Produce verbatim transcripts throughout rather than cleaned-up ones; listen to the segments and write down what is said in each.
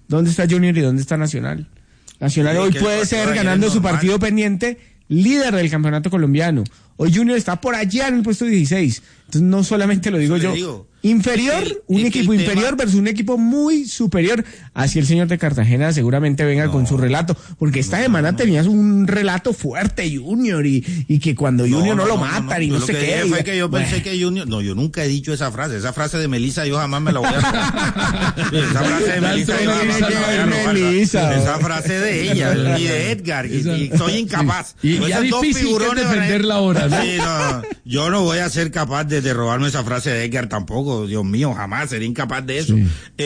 ¿Dónde está Junior y dónde está Nacional? Nacional sí, hoy puede ser, ganando su partido pendiente, líder del campeonato colombiano. Hoy Junior está por allá en el puesto dieciséis. Entonces no solamente lo digo yo. Digo, inferior, el, un equipo inferior tema... versus un equipo muy superior. Así el señor de Cartagena seguramente venga no, con su relato. Porque esta no, semana no, tenías un relato fuerte, Junior, y, y que cuando no, Junior no, no lo matan no, no, y no sé qué. Fue que yo bueno. pensé que Junior... No, yo nunca he dicho esa frase. Esa frase de Melissa yo jamás me la voy a robar. Esa frase de Melissa yo jamás me la voy a robar. Esa frase de ella y de Edgar. Y, y soy incapaz. Sí. Y ya difícil que defenderla ahora, ¿no? Sí, no, yo no voy a ser capaz de, de robarme esa frase de Edgar tampoco, Dios mío, jamás sería incapaz de eso. Sí.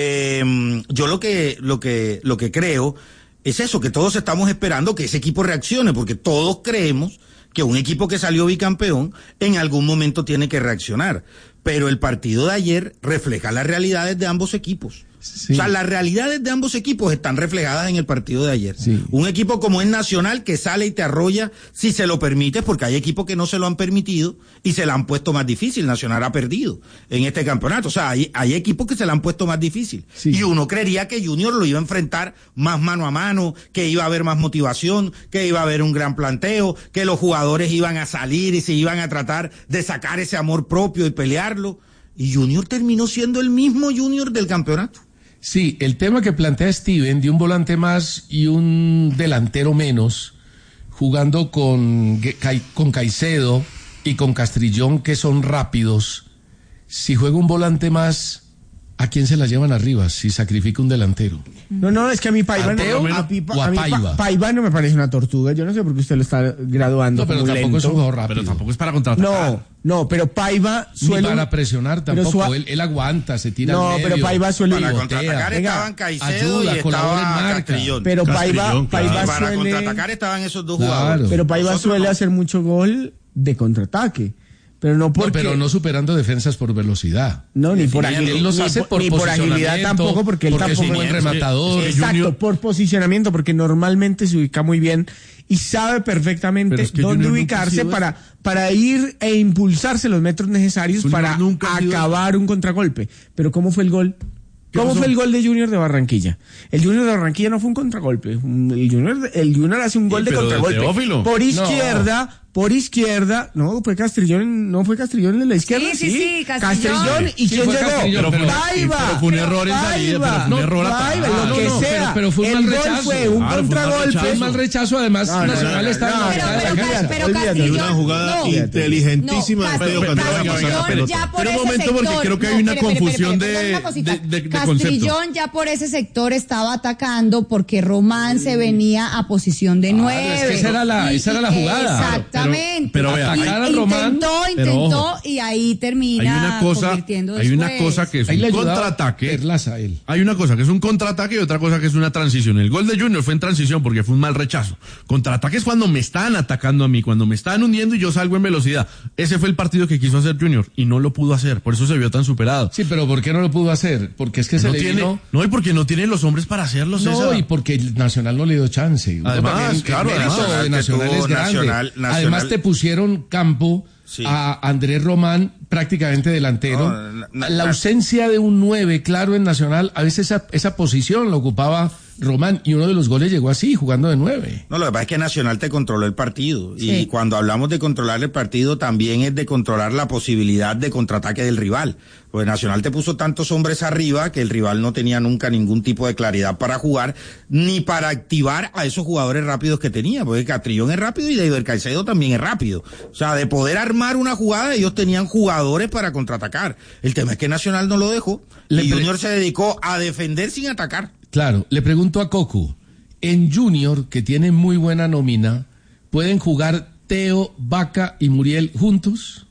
Eh, yo lo que, lo que, lo que creo es eso, que todos estamos esperando que ese equipo reaccione, porque todos creemos que un equipo que salió bicampeón en algún momento tiene que reaccionar. Pero el partido de ayer refleja las realidades de ambos equipos. Sí. O sea, las realidades de ambos equipos están reflejadas en el partido de ayer. Sí. Un equipo como es Nacional que sale y te arrolla si se lo permites, porque hay equipos que no se lo han permitido y se la han puesto más difícil. Nacional ha perdido en este campeonato. O sea, hay, hay equipos que se la han puesto más difícil. Sí. Y uno creería que Junior lo iba a enfrentar más mano a mano, que iba a haber más motivación, que iba a haber un gran planteo, que los jugadores iban a salir y se iban a tratar de sacar ese amor propio y pelearlo. Y Junior terminó siendo el mismo Junior del campeonato. Sí, el tema que plantea Steven de un volante más y un delantero menos, jugando con, con Caicedo y con Castrillón, que son rápidos. Si juega un volante más, ¿a quién se la llevan arriba si sacrifica un delantero? No, no, es que a mí Paiva, ¿A Teo, no, a, a, Pipa, o a a mí Paiva? Paiva no me parece una tortuga. Yo no sé por qué usted lo está graduando. No, pero como tampoco lento. es un jugador rápido. Pero tampoco es para contraatacar. No, no, pero Paiva suele... Ni para presionar tampoco, su... él, él aguanta, se tira no, al medio. No, pero Paiva suele... Para contraatacar Venga, estaban Caicedo ayuda, y estaba Castrillón. Pero Paiva, Castrillón, Paiva claro. suele... Para contraatacar estaban esos dos claro. jugadores. Pero Paiva Nosotros suele no. hacer mucho gol de contraataque. Pero no porque... No, pero no superando defensas por velocidad. No, ni por agilidad. Él los hace por, ni por agilidad tampoco, porque él porque tampoco es un buen rematador. Exacto, Junior. por posicionamiento, porque normalmente se ubica muy bien y sabe perfectamente es que dónde Junior ubicarse para, para ir e impulsarse los metros necesarios Junior para acabar un contragolpe. Pero ¿cómo fue el gol? ¿Cómo fue el gol de Junior de Barranquilla? El Junior de Barranquilla no fue un contragolpe. El Junior, el Junior hace un gol sí, de contragolpe. De por izquierda, no. por izquierda. No, fue Castrillón, no fue Castrillón en la izquierda. Sí, sí, sí, sí Castrillón. Castrillón. ¿Y sí, quién llegó? Pero, pero, Paiva. Pero fue un error en salida, pero fue un error Paiva, lo no, que no, sea. Pero, pero fue un el mal gol rechazo. fue un claro, contragolpe. Fue un mal rechazo, además no, Nacional no, no, está no, en la pero, pero, pero Castrillón, una jugada no, inteligentísima no, de Castrillón ya por ese sector. Pero un momento, porque creo que hay una confusión de concepto. Castrillón ya por ese sector estaba atacando porque Román se venía a posición de nueve. Ah, es que esa era la, esa era la jugada. Exactamente. Pero, pero vea, atacar a Román. Intentó, intentó y ahí termina hay una cosa, convirtiendo hay una después. cosa que es un contraataque. A él. Hay una cosa que es un contraataque y otra cosa que es una transición. El gol de Junior fue en transición porque fue un mal rechazo. Contraataque es cuando me están atacando a mí, cuando me están hundiendo y yo salgo en velocidad. Ese fue el partido que quiso hacer Junior y no lo pudo hacer. Por eso se vio tan superado. Sí, pero ¿por qué no lo pudo hacer? Porque es que se no le tiene, vino... no, y porque no tiene los hombres para hacerlo, No, César. y porque el Nacional no le dio chance. Además, también, claro, el mérito además, de Nacional es grande. Nacional, Nacional. Además te pusieron campo sí. a Andrés Román prácticamente delantero. No, na, na, la ausencia de un nueve claro en Nacional, a veces esa, esa posición la ocupaba Román y uno de los goles llegó así, jugando de nueve. No, lo que pasa es que Nacional te controló el partido sí. y cuando hablamos de controlar el partido también es de controlar la posibilidad de contraataque del rival. Pues Nacional te puso tantos hombres arriba que el rival no tenía nunca ningún tipo de claridad para jugar ni para activar a esos jugadores rápidos que tenía, porque Castrillón es rápido y David Caicedo también es rápido. O sea, de poder armar una jugada ellos tenían jugadores para contraatacar. El tema es que Nacional no lo dejó Le y Junior se dedicó a defender sin atacar. Claro, le pregunto a Cocu, en Junior, que tiene muy buena nómina, ¿pueden jugar Teo, Vaca y Muriel juntos?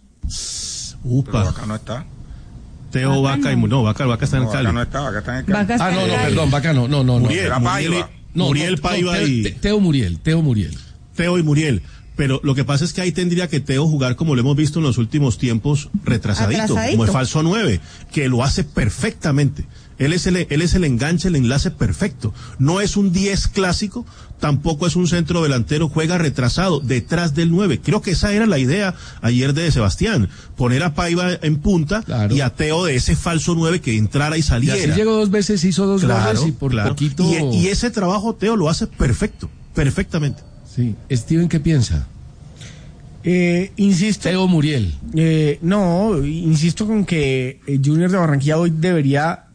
Upa. Pero Vaca no está. Teo, Vaca, Vaca y Muriel. No, Vaca, Vaca está en el Cali. Vaca no está, Vaca está en el Cali. Ah, no, no, perdón, Vaca no, no, no. Muriel, no. Muriel, no, Muriel no, Paiva no, y... Teo Muriel, Teo Muriel. Teo y Muriel. Pero lo que pasa es que ahí tendría que Teo jugar como lo hemos visto en los últimos tiempos, retrasadito, Atrasadito. como el falso nueve, que lo hace perfectamente. Él es el, él es el enganche, el enlace perfecto. No es un diez clásico, tampoco es un centro delantero, juega retrasado, detrás del nueve. Creo que esa era la idea ayer de Sebastián, poner a Paiva en punta, claro, y a Teo de ese falso nueve que entrara y saliera. Y así llegó dos veces, hizo dos claro, goles y por claro. poquito... Y, y ese trabajo Teo lo hace perfecto, perfectamente. Sí. Steven, ¿qué piensa? Eh, insisto. Teo Muriel. Eh, no, insisto con que el Junior de Barranquilla hoy debería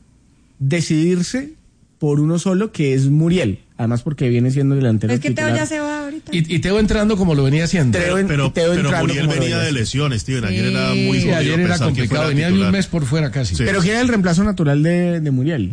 decidirse por uno solo, que es Muriel. Además porque viene siendo delantero Es que titular. Teo ya se va ahorita. Y, y Teo entrando como lo venía haciendo. Pero, pero, Teo pero entrando Muriel como venía lo de lesiones, Steven. Ayer Sí. era muy Sí, jodido ayer era pensar que complicado, fuera venía de un titular. mes por fuera casi. Sí. Pero ¿quién era el reemplazo natural de, de Muriel?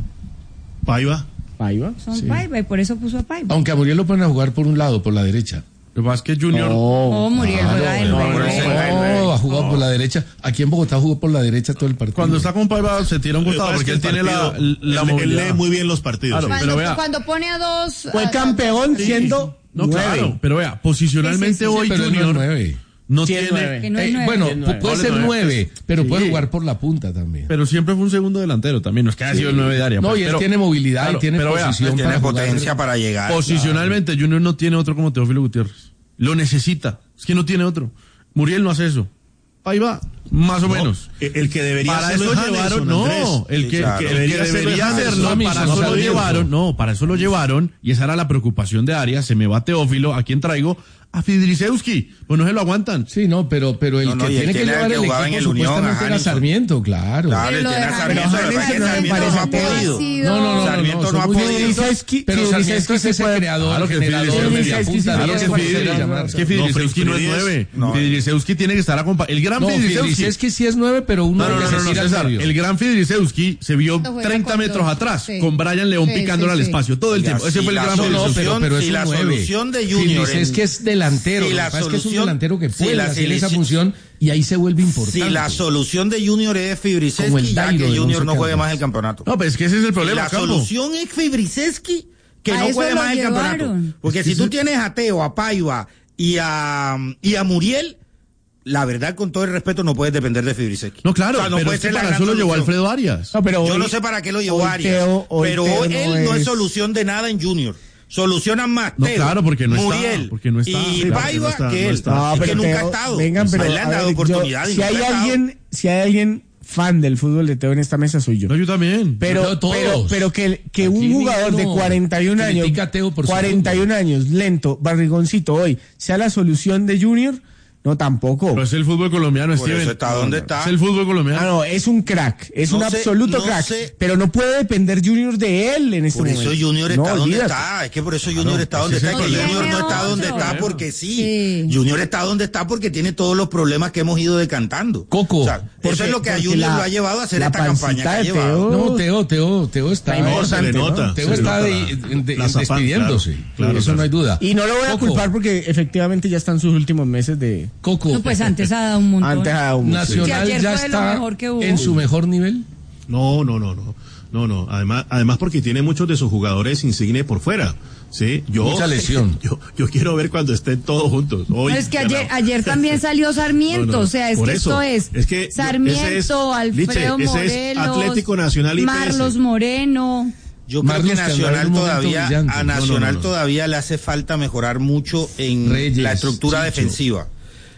Paiva. Paiva. Son Sí. Paiva y por eso puso a Paiva. Aunque a Muriel lo ponen a jugar por un lado, por la derecha. Lo que pasa es que Junior... Oh, Muriel Claro, juega de no, nueve. no, ha jugado por la derecha. Aquí en Bogotá jugó por la derecha todo el partido. Cuando está con Paiva se tira un Lo que costado pasa porque es él que tiene el la, partido- la él, él movilidad. lee muy bien los partidos. Claro, sí. Cuando, pero vea. cuando pone a dos... Fue a- campeón siendo No, nueve. claro, pero vea, posicionalmente Sí, sí, sí, hoy pero él no es Junior nueve. no Sí, es tiene... nueve. Que no es Eh, nueve. bueno, Es nueve. puede Vale, ser nueve. nueve, pero Sí. puede jugar por la punta también. Pero siempre fue un segundo delantero también, no es que haya sido el nueve de área. No, pues, y él pero- tiene movilidad claro, y tiene pero vea, posición Tiene para jugar. potencia para llegar. Posicionalmente Junior no tiene otro como Teófilo Gutiérrez. Lo necesita, es que no tiene otro. Muriel no hace eso. Paiva, más o No, menos. El que debería Para hacerlo eso es llevaron, Anderson, no, Andrés. el Sí, que, claro. el que Debería debería, hacerlo es hacerlo, Anderson. para No eso lo sabía llevaron, eso. no, para eso lo llevaron, y esa era la preocupación de Arias, se me va Teófilo, ¿a quién traigo? A Fidrisewski, pues no se lo aguantan. Sí, no, pero, pero el No, no, que y el tiene que que era llevar el el que jugaba en equipo el Unión, supuestamente a era Harrison. Sarmiento, claro. Claro, Pero el lo que de era Harrison Sarmiento, lo que pasa es que no me Sarmiento parece no ha que podido. sido- No, no, no, Sarmiento no, no ha son muy podido. distintos. Fidrisewski- Pero Sarmiento Fidrisewski es ese sí puede- creador, Claro que generador, Fidrisewski media sí punta, puede diez, ser como se titular. quiera llamar. Es que No, Fidrisewski no es Fidrisewski nueve. no. Fidrisewski tiene que estar acompañado. El gran No, Fidrisewski. Fidrisewski sí es nueve, pero uno No, no, que no, se no, no, tira al César, medio. el gran Fidrisewski se vio Cuando juega treinta con metros dos, atrás, sí. con Brian León Sí, picándole sí, al sí. espacio todo el Ya, tiempo. Ese si fue el la gran No, no, solución- pero, pero es si un la nueve. solución de Junior es que es delantero, si lo la que pasa es que es un solución- delantero que si puede la hacer esa selección- función y ahí se vuelve importante. Si la solución de Junior es Como el Fidrisewski, ya Dairo que del Junior Once no juegue Caldas. más el campeonato. No, pero es que ese es el Si problema, la Campo. solución es Fidrisewski, que A no eso juegue lo más el campeonato. llevaron. Porque si tú tienes a Teo, a Paiva y a, y a Muriel, la verdad, con todo el respeto, no puedes depender de Fidrisewski. No, claro, O sea, no pero puede es que ser la para gran eso lo llevó solución. Alfredo Arias. No, pero Yo hoy- no sé para qué lo llevó hoy Arias, Teo- hoy pero Teo hoy no él no es es- solución de nada en Junior. Solucionan más No, Teo, claro, porque no está, Muriel porque no está. y Sí, claro, Paiva que no está, que no él, está. No, y pero que nunca Teo- ha estado. vengan, pero A él le han a dado ver, yo- oportunidad y si nunca hay ha estado. alguien, si hay alguien fan del fútbol de Teo en esta mesa soy yo. No, yo también. Pero, No, todos. pero, pero que, que Aquí un jugador de ninguno cuarenta y un años, critica a Teo por su cuarenta y un años, lento, barrigoncito hoy, sea la solución de Junior, no tampoco. Pero es el fútbol colombiano, Por Steven. eso está donde está. Es el fútbol colombiano. Ah, no, es un crack, es No un sé, absoluto no crack, sé. pero no puede depender Junior de él en este Por momento. eso Junior No, está donde olvídate. está, es que por eso Junior está donde ese está, es que el Junior problema. no está donde Tiene está otro. porque sí. Sí. Junior está donde está porque tiene todos los problemas que hemos ido decantando. Coco, O sea, eso porque- es lo que a porque Junior la- lo ha llevado a hacer la esta campaña que pancita ha de llevado. Teo- No, Teo, Teo, Teo está, Está No, se le importante, ¿no? nota. Teo se le está nota de- la- de- la zapán, despidiéndose. claro, claro, Eso claro. no hay duda. Y no lo voy a Coco, culpar porque efectivamente ya están sus últimos meses de... Coco, No, pues antes ha dado un montón. Antes ha dado mucho. Que Nacional ayer ya fue lo está mejor que hubo. en su mejor nivel. No, no, no, no. No, no. Además, además porque tiene muchos de sus jugadores insignes por fuera. Sí, yo. Mucha lesión. Yo, yo quiero ver cuando estén todos juntos. Hoy, No, es que ayer, ganado. ayer también salió Sarmiento, No, no, o sea, es por que eso. esto es, Es que yo- Sarmiento, ese es- Alfredo Liche, ese es Morelos, Atlético Nacional y P S. Marlos Moreno. Yo creo Marlos, que que andaba en Nacional un momento todavía, brillante. a No, no, Nacional no, no. todavía le hace falta mejorar mucho en Reyes, la estructura Chicho. defensiva.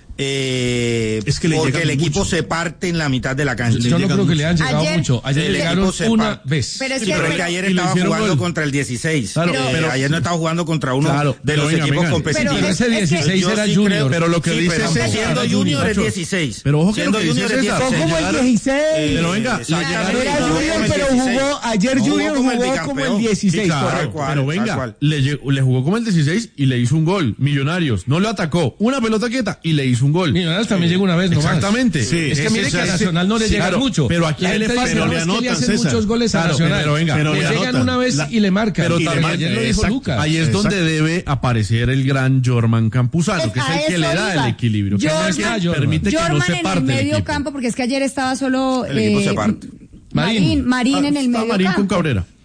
Eh, Es que le porque llegan el equipo mucho. se parte en la mitad de la cancha. Yo no llegan creo que le hayan llegado Ayer- mucho. Ayer el le llegaron equipo se una parte. vez. Pero es Sí, que, pero es que pero- ayer y le estaba hicieron jugando gol. contra el dieciséis. Claro, Eh, pero- ayer no estaba jugando contra uno Claro, de pero los venga, equipos venga. competitivos. Pero ese es que- dieciséis Yo era sí Junior. creo- Pero lo que sí, dice pero César, siendo era Junior es Nacho. dieciséis. Pero ojo que Siendo lo que dice Junior es César. ¿Cómo dieciséis. como el dieciséis? Pero venga, exactamente, le llegaron- Era jugó Junior, como el pero dieciséis. jugó, ayer No Junior como el jugó como bicampeón. el dieciséis, Sí, claro, correcto. cual, pero tal venga, cual. le, lle- le jugó como el dieciséis y le hizo un gol. Millonarios, no le atacó. Una pelota quieta y le hizo un gol. Millonarios también llega una vez nomás. Exactamente. Sí, Es que ese- mire que a ese- Nacional no le sí, llegan claro, mucho. pero aquí La le gente fa- dice, pero no, le es que anotan, hacen César. muchos goles a Claro, Nacional. pero venga, pero le le llegan anotan. una vez La- y le marcan. pero Y también- ayer lo dijo exacto. Lucas. Ahí es donde debe aparecer el gran Jorman Campuzano, que es A el que eso le da iba. el equilibrio. Que Jorman- es el que permite que no Jorman se en parte el el medio equipo. campo, porque es que ayer estaba solo El equipo eh, se parte. Marín, Marín Ah, en el está medio Marín campo. con Cabrera.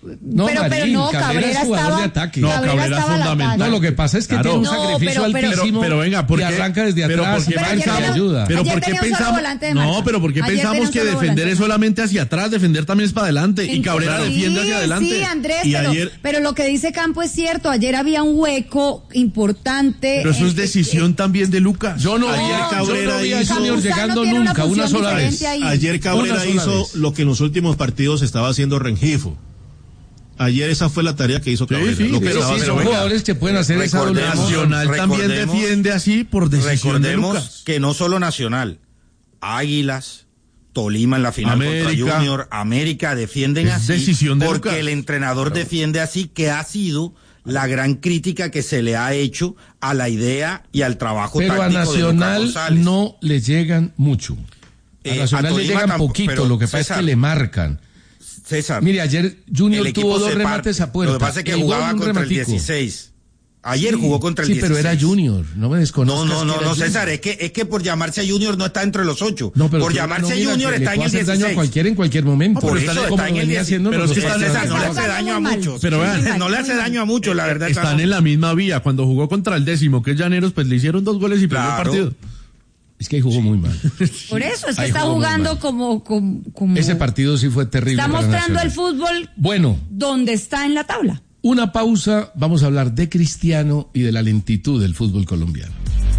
No, pero, Marín, pero no, Cabrera Cabrera es jugador estaba, de ataque. No, Cabrera Cabrera es estaba al fundamental. ataque. No, lo que pasa es que Claro. tiene un No, sacrificio pero- pero- altísimo Pero venga, ¿por y qué? arranca desde Pero atrás. porque Pero ayer marca y tenía- ayuda. Pero Ayer ¿por qué tenía un solo pensamos? volante de No, marca. pero ¿por qué Ayer pensamos tenía un que solo defender volante. es solamente hacia atrás? Defender también es para adelante. Y Cabrera Sí, defiende hacia adelante. Sí, Andrés, Y pero, ayer- pero lo que dice Campo es cierto. Ayer había un hueco importante. Pero eso en- es decisión también de Lucas. Yo no, Ayer yo Cabrera no vi a hizo- Junior Campuzano llegando tiene una nunca, una función sola vez. diferente ahí. Ayer Cabrera Una sola hizo vez. lo que en los últimos partidos estaba haciendo Rengifo. Ayer esa fue la tarea que hizo Sí, Cabrera. sí, lo que pero estaba Sí, sí, haciendo. son venga. jugadores que pueden hacer esa doble Recordemos- labor. Nacional también recordemos- defiende así por decisión de Recordemos Lucas. que no solo Nacional, Águilas, Tolima en la final América. contra Junior, América defienden Es así decisión de porque Lucas. el entrenador defiende así, que ha sido la gran crítica que se le ha hecho a la idea y al trabajo Pero a táctico de Lucas Nacional González. no le llegan mucho. A Eh, Nacional a le Tolima llegan tampoco, poquito, pero, lo que pasa César, es que le marcan. César, Mire, ayer Junior el equipo tuvo dos se remates parte. a puerta. Lo que pasa es que El gol, jugaba un contra rematico. el dieciséis. Ayer Sí, jugó contra el sí, dieciséis. pero era Junior, no me No, desconozcas. no, que no, era no, Junior. César, es que, es que por llamarse Junior no está entre los ocho. No, pero por que llamarse uno mira Junior que le está en puede el hacer daño a dieciséis. cualquiera en cualquier momento. Por pero eso está está como en el venía dieciséis. haciendo Pero los es que dos están- partidos. César, no le Está hace jugando daño a muy mal. muchos. Pero vean, no le hace daño a muchos, la verdad. Están en la misma vía. Cuando jugó contra el décimo, que es Llaneros, pues le hicieron dos goles y perdió el Claro. partido. Es que ahí jugó muy mal. Por eso es que Ahí está jugó muy jugando mal. como, como, como- Ese partido sí fue terrible. Está para mostrando Nacional. el fútbol Bueno, donde está en la tabla. una pausa, vamos a hablar de Cristiano y de la lentitud del fútbol colombiano.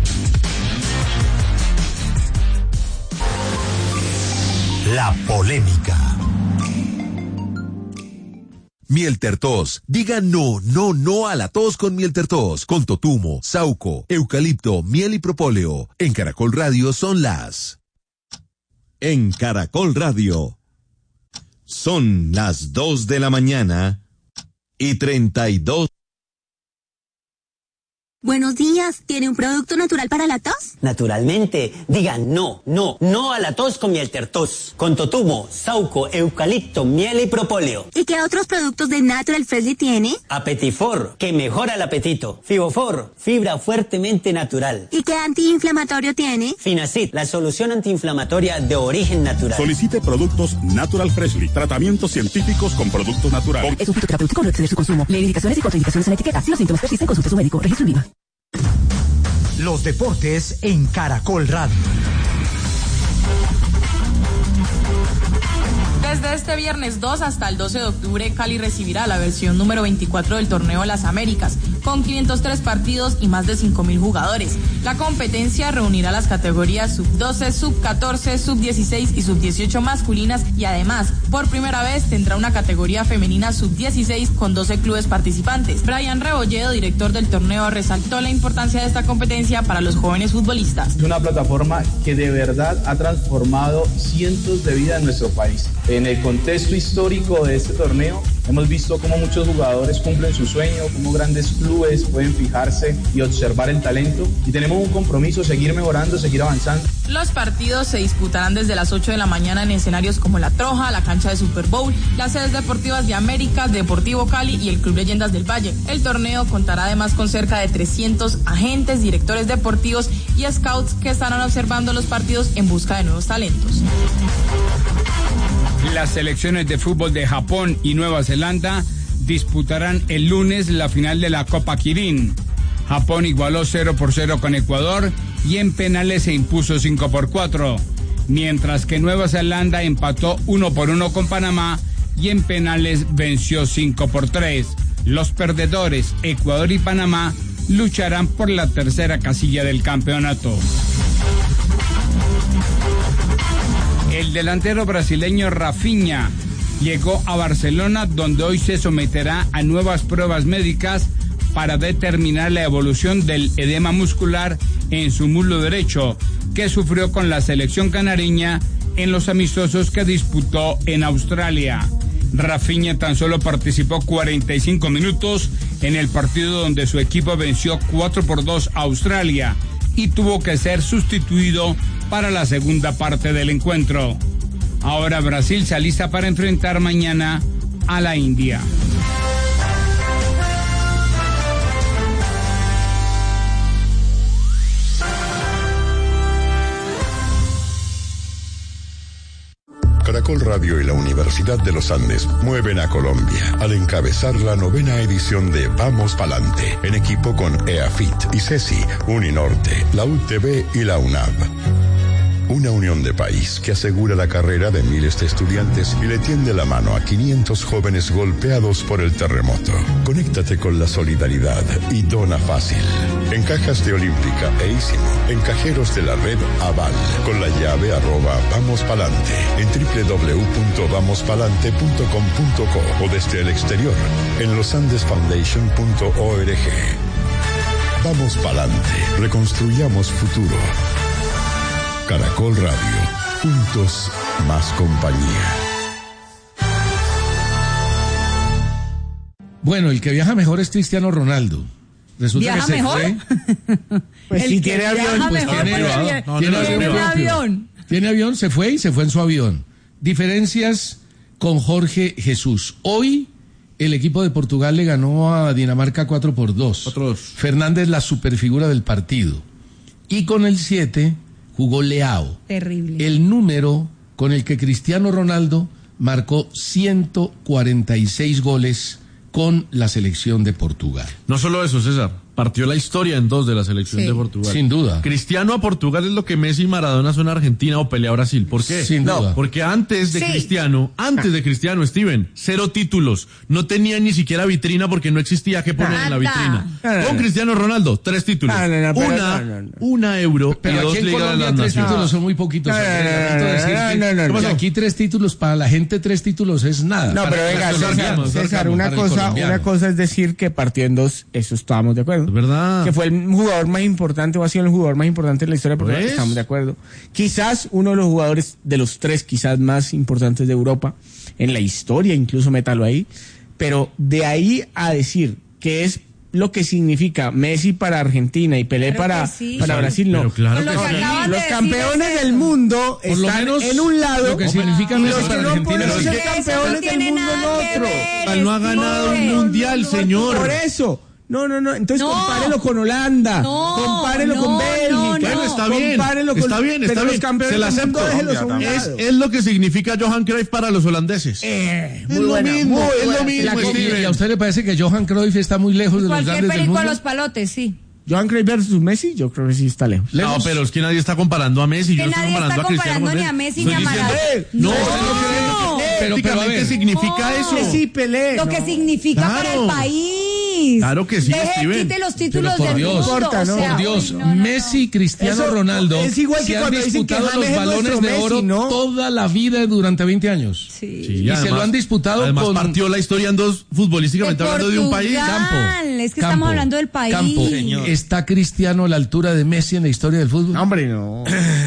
La polémica. Mieltertos. Diga no, no, no a la tos con Mieltertos. Con totumo, sauco, eucalipto, miel y propóleo. En Caracol Radio son las... En Caracol Radio. Son las dos de la mañana y treinta y dos. Buenos días, ¿tiene un producto natural para la tos? Naturalmente, digan no, no, no a la tos con Mieltertos, con totumo, sauco, eucalipto, miel y propóleo. ¿Y qué otros productos de Natural Freshly tiene? Apetifor, que mejora el apetito. Fibofor, fibra fuertemente natural. ¿Y qué antiinflamatorio tiene? Finacid, la solución antiinflamatoria de origen natural. Solicite productos Natural Freshly, tratamientos científicos con productos naturales. Es un fitoterapéutico, no exceder su consumo. Lee indicaciones y contraindicaciones en etiqueta. Si los síntomas persisten, consulte a su médico. Registro INVIMA. Los deportes en Caracol Radio. Desde este viernes dos hasta el doce de octubre, Cali recibirá la versión número veinticuatro del Torneo Las Américas, con quinientos tres partidos y más de cinco mil jugadores. La competencia reunirá las categorías sub doce, sub catorce, sub dieciséis y sub dieciocho masculinas y además, por primera vez, tendrá una categoría femenina sub dieciséis con doce clubes participantes. Brian Rebolledo, director del torneo, resaltó la importancia de esta competencia para los jóvenes futbolistas. Es una plataforma que de verdad ha transformado cientos de vidas en nuestro país. En el contexto histórico de este torneo, hemos visto cómo muchos jugadores cumplen su sueño, cómo grandes clubes pueden fijarse y observar el talento. Y tenemos un compromiso, seguir mejorando, seguir avanzando. Los partidos se disputarán desde las ocho de la mañana en escenarios como La Troja, la cancha de Super Bowl, las sedes deportivas de América, Deportivo Cali y el Club Leyendas del Valle. El torneo contará además con cerca de trescientos agentes, directores deportivos y scouts que estarán observando los partidos en busca de nuevos talentos. Las selecciones de fútbol de Japón y Nueva Zelanda disputarán el lunes la final de la Copa Kirin. Japón igualó cero por cero con Ecuador y en penales se impuso cinco por cuatro, mientras que Nueva Zelanda empató uno por uno con Panamá y en penales venció cinco por tres. Los perdedores, Ecuador y Panamá, lucharán por la tercera casilla del campeonato. El delantero brasileño Rafinha llegó a Barcelona, donde hoy se someterá a nuevas pruebas médicas para determinar la evolución del edema muscular en su muslo derecho, que sufrió con la selección canareña en los amistosos que disputó en Australia. Rafinha tan solo participó cuarenta y cinco minutos en el partido donde su equipo venció cuatro por dos a Australia y tuvo que ser sustituido para la segunda parte del encuentro. Ahora Brasil se alista para enfrentar mañana a la India. Caracol Caracol Radio y la Universidad de los Andes mueven a Colombia al encabezar la novena edición de Vamos Palante, en equipo con EAFIT, ICESI, Uninorte, la U T B y la UNAV. Una unión de país que asegura la carrera de miles de estudiantes y le tiende la mano a quinientos jóvenes golpeados por el terremoto. Conéctate con la solidaridad y dona fácil. En cajas de Olímpica e Ísimo, en cajeros de la red Aval, con la llave arroba Vamos Palante, en doble u doble u doble u punto vamos palante punto com punto co o desde el exterior, en losandesfoundation punto org. Vamos Palante, reconstruyamos futuro. Caracol Radio, juntos más compañía. Bueno, el que viaja mejor es Cristiano Ronaldo. Resulta ¿Viaja que se mejor? fue. Pues si tiene avión, pues tiene, tiene, no, tiene, tiene avión, avión. Tiene avión, se fue y se fue en su avión. Diferencias con Jorge Jesús. Hoy el equipo de Portugal le ganó a Dinamarca cuatro por dos. Otros. Fernández, la superfigura del partido. Y con el siete jugó Leao. Terrible. El número con el que Cristiano Ronaldo marcó ciento cuarenta y seis goles con la selección de Portugal. No solo eso, César. Partió la historia en dos de la selección Sí. de Portugal. Sin duda. Cristiano a Portugal es lo que Messi y Maradona son a Argentina o pelea a Brasil. ¿Por qué? Sin no, duda. porque antes de Sí. Cristiano, antes de Cristiano, Steven, cero títulos. No tenía ni siquiera vitrina porque no existía que poner en la Nada. vitrina. Con Cristiano Ronaldo, tres títulos. No, no, no, pero una, no, no, no. una euro Pero y dos aquí en ligas de Colombia las tres naciones. títulos son muy poquitos. No, no, Andrés, no, lamento no, decir no, que- no, no, no. que aquí tres títulos, para la gente tres títulos es nada. No, Para- pero venga, para el César, colombiano, César, una para el cosa, colombiano. una cosa es decir que partió en dos, eso estábamos de acuerdo. Es verdad. Que fue el jugador más importante o ha sido el jugador más importante de la historia de Portugal, ¿Ves? estamos de acuerdo. Quizás uno de los jugadores de los tres quizás más importantes de Europa en la historia, incluso métalo ahí, pero de ahí a decir que es lo que significa Messi para Argentina y Pelé Pero para, que sí. para Pero Brasil, no. claro Con lo que que sí. acabas de Los decir campeones es del eso. mundo Por lo están menos en un lado lo que y significa los Messi que para no Argentina pueden es ser que eso no campeones del tiene mundo nada en que otro. ver, No ha ganado un Steven. mundial, señor. Por eso. No, no, no. Entonces No. compárelo con Holanda. No, compárelo no, con Bélgica. no, no. Bueno, está bien, compárelo con- está bien, está pero bien. los campeones Se la del mundo, acepto. déjelos a un Colombia Es, lado. es lo que significa Johan Cruyff para los holandeses. Eh, Es muy lo buena, mismo, muy es buena. lo mismo, La que- Steven. ¿Y a usted le parece que Johan Cruyff está muy lejos de los Cualquier grandes del perico a mundo? los palotes, sí. Johan Cruyff versus Messi, yo creo que sí está lejos. No, ¿Lejos? pero es que nadie está comparando a Messi. Que Yo no estoy nadie comparando está a Cristiano comparando con ni a Messi Estoy ni a diciendo- Maradona. No, No. usted no cree No. que Pero- pero, a prácticamente ver. significa No. eso. Messi, Pelé. Lo no. que significa Claro. para el país. Claro que sí, Deje, Steven. quite los títulos Pero por del Dios, mundo. importa, ¿no? o sea, Por Dios, uy, no, no, no. Messi, Cristiano Eso Ronaldo es igual que se han cuando dicen que disputado James los es balones nuestro de Messi, oro ¿no? toda la vida durante veinte años. Sí. Sí, Y se lo han disputado además con- partió la historia en dos, futbolísticamente De hablando, de un país. Portugal. Campo. Es que Campo, estamos hablando del país. Campo. Señor. ¿Está Cristiano a la altura de Messi en la historia del fútbol? No, hombre, no.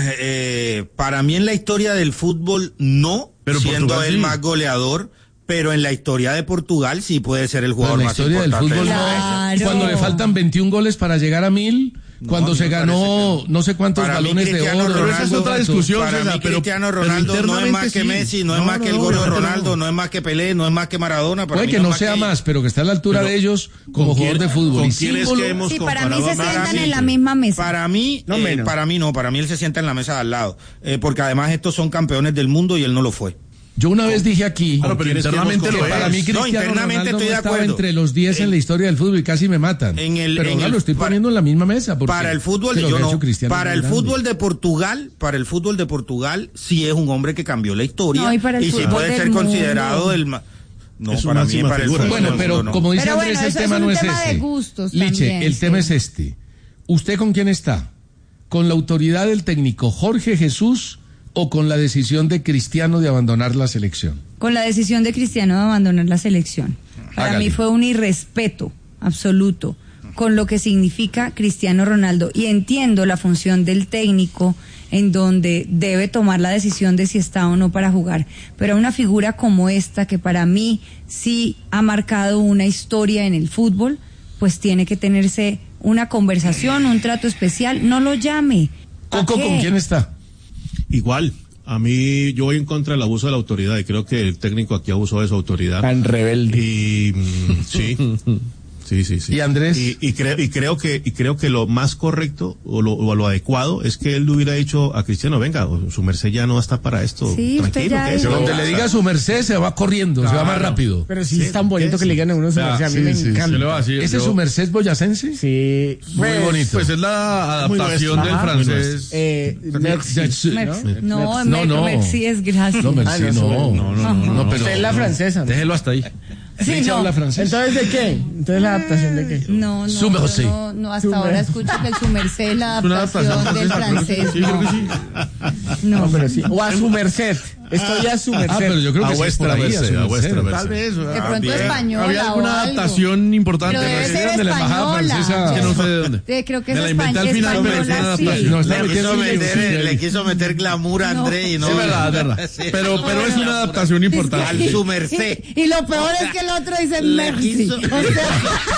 Eh, para mí en la historia del fútbol no, Pero siendo Portugal el sí. más goleador, pero en la historia de Portugal sí puede ser el Pero jugador en la más historia del importante. fútbol del no. mundo. Claro. Cuando le faltan veintiún goles para llegar a mil, No, cuando a mí se me ganó parece que no sé cuántos Para mí, balones de Cristiano oro. Ronaldo- Pero esa es otra discusión, Para César, mí pero- Cristiano pero Ronaldo no es internamente más que sí. Messi, no, es No, más que el no, gordo de no, Ronaldo, no. no es más que Pelé, no es más que Maradona. Para Puede mí que no no es sea que- más, pero que está a la altura Pero, de ellos como ¿con jugador quién- de fútbol. con Y quién es símbolo- que hemos Sí, para mí comparado se a sientan Messi? en la misma mesa. Para mí, No eh, menos. para mí no, para mí él se sienta en la mesa de al lado, eh, porque además estos son campeones del mundo y él no lo fue. Yo una vez dije aquí Claro, pero ¿Quién es que internamente hemos lo que para es. mí Cristiano No, internamente Ronaldo estoy no de estaba acuerdo. entre los diez en En- la historia del fútbol y casi me matan. En el- pero en no el- lo estoy para- poniendo en la misma mesa. porque Para el fútbol, que lo yo que ha no. hecho Cristiano Para es el muy grande. fútbol de Portugal, para el fútbol de Portugal, sí es un hombre que cambió la historia No, y para el sí fútbol puede del ser mundo. considerado el ma- no Es su para mí máxima para el figura. fútbol Bueno, del pero mundo, no. como dice Pero Andrés, bueno, el eso es tema un no es tema de ese. gustos Liche, también, el sí. tema es este. ¿Usted con quién está? ¿Con la autoridad del técnico Jorge Jesús o con la decisión de Cristiano de abandonar la selección? Con la decisión de Cristiano de abandonar la selección. Para Hágale. mí fue un irrespeto absoluto con lo que significa Cristiano Ronaldo. Y entiendo la función del técnico en donde debe tomar la decisión de si está o no para jugar. Pero una figura como esta, que para mí sí ha marcado una historia en el fútbol, pues tiene que tenerse una conversación, un trato especial. No lo llame. ¿Para Coco, qué? ¿con quién está? Igual, a mí yo voy en contra del abuso de la autoridad y creo que el técnico aquí abusó de su autoridad. Tan rebelde. Y mm, sí, Sí, sí, sí. ¿Y Andrés? Y, y, creo, y creo que y creo que lo más correcto o lo, o lo adecuado es que él le hubiera dicho a Cristiano, venga, su merced ya no está para esto. Sí, tranquilo. Que Pero donde le diga su merced se va corriendo, claro, se va más rápido. Pero sí, sí es tan bonito que le digan a uno su merced, a mí sí, me sí, encanta. Sí, ¿ese es su merced boyacense? Sí. Muy pues, bonito. Pues es la adaptación del Ajá, francés. Eh, merci. No, no, no. merci es gracias. No, merci, Ah, no. no, No, no, no, no, pero. Usted es la francesa, ¿no? Déjelo hasta ahí. Sí, ¿Ella no. habla francés? Entonces, ¿de qué? Entonces, ¿la adaptación de qué? No, no, Su merced. no, no, hasta Su ahora merced. escucho que el su merced es la Es una adaptación adaptación del francesa, francés. sí, creo que sí. No, No, pero sí. O a su merced. Estoy a su merced. Ah, pero yo creo A que sí es vuestra por ahí, merced, a su a vuestra merced. merced. Tal vez. de pronto había- española Había alguna o algo. adaptación importante. Pero debe ¿no? ser de la embajada española. francesa. Que no sé de dónde. Eh, creo que Me es la inventé al españ- final, pero es una española, sí. adaptación. No, está Le quiso, metiendo un meter, guioncillo le ahí. quiso meter glamour a No. André y no. Sí, verdad, verdad. Sí. Pero, pero es una adaptación importante. Al su merced. Y, y lo peor es que el otro dice Le merci. quiso- O sea,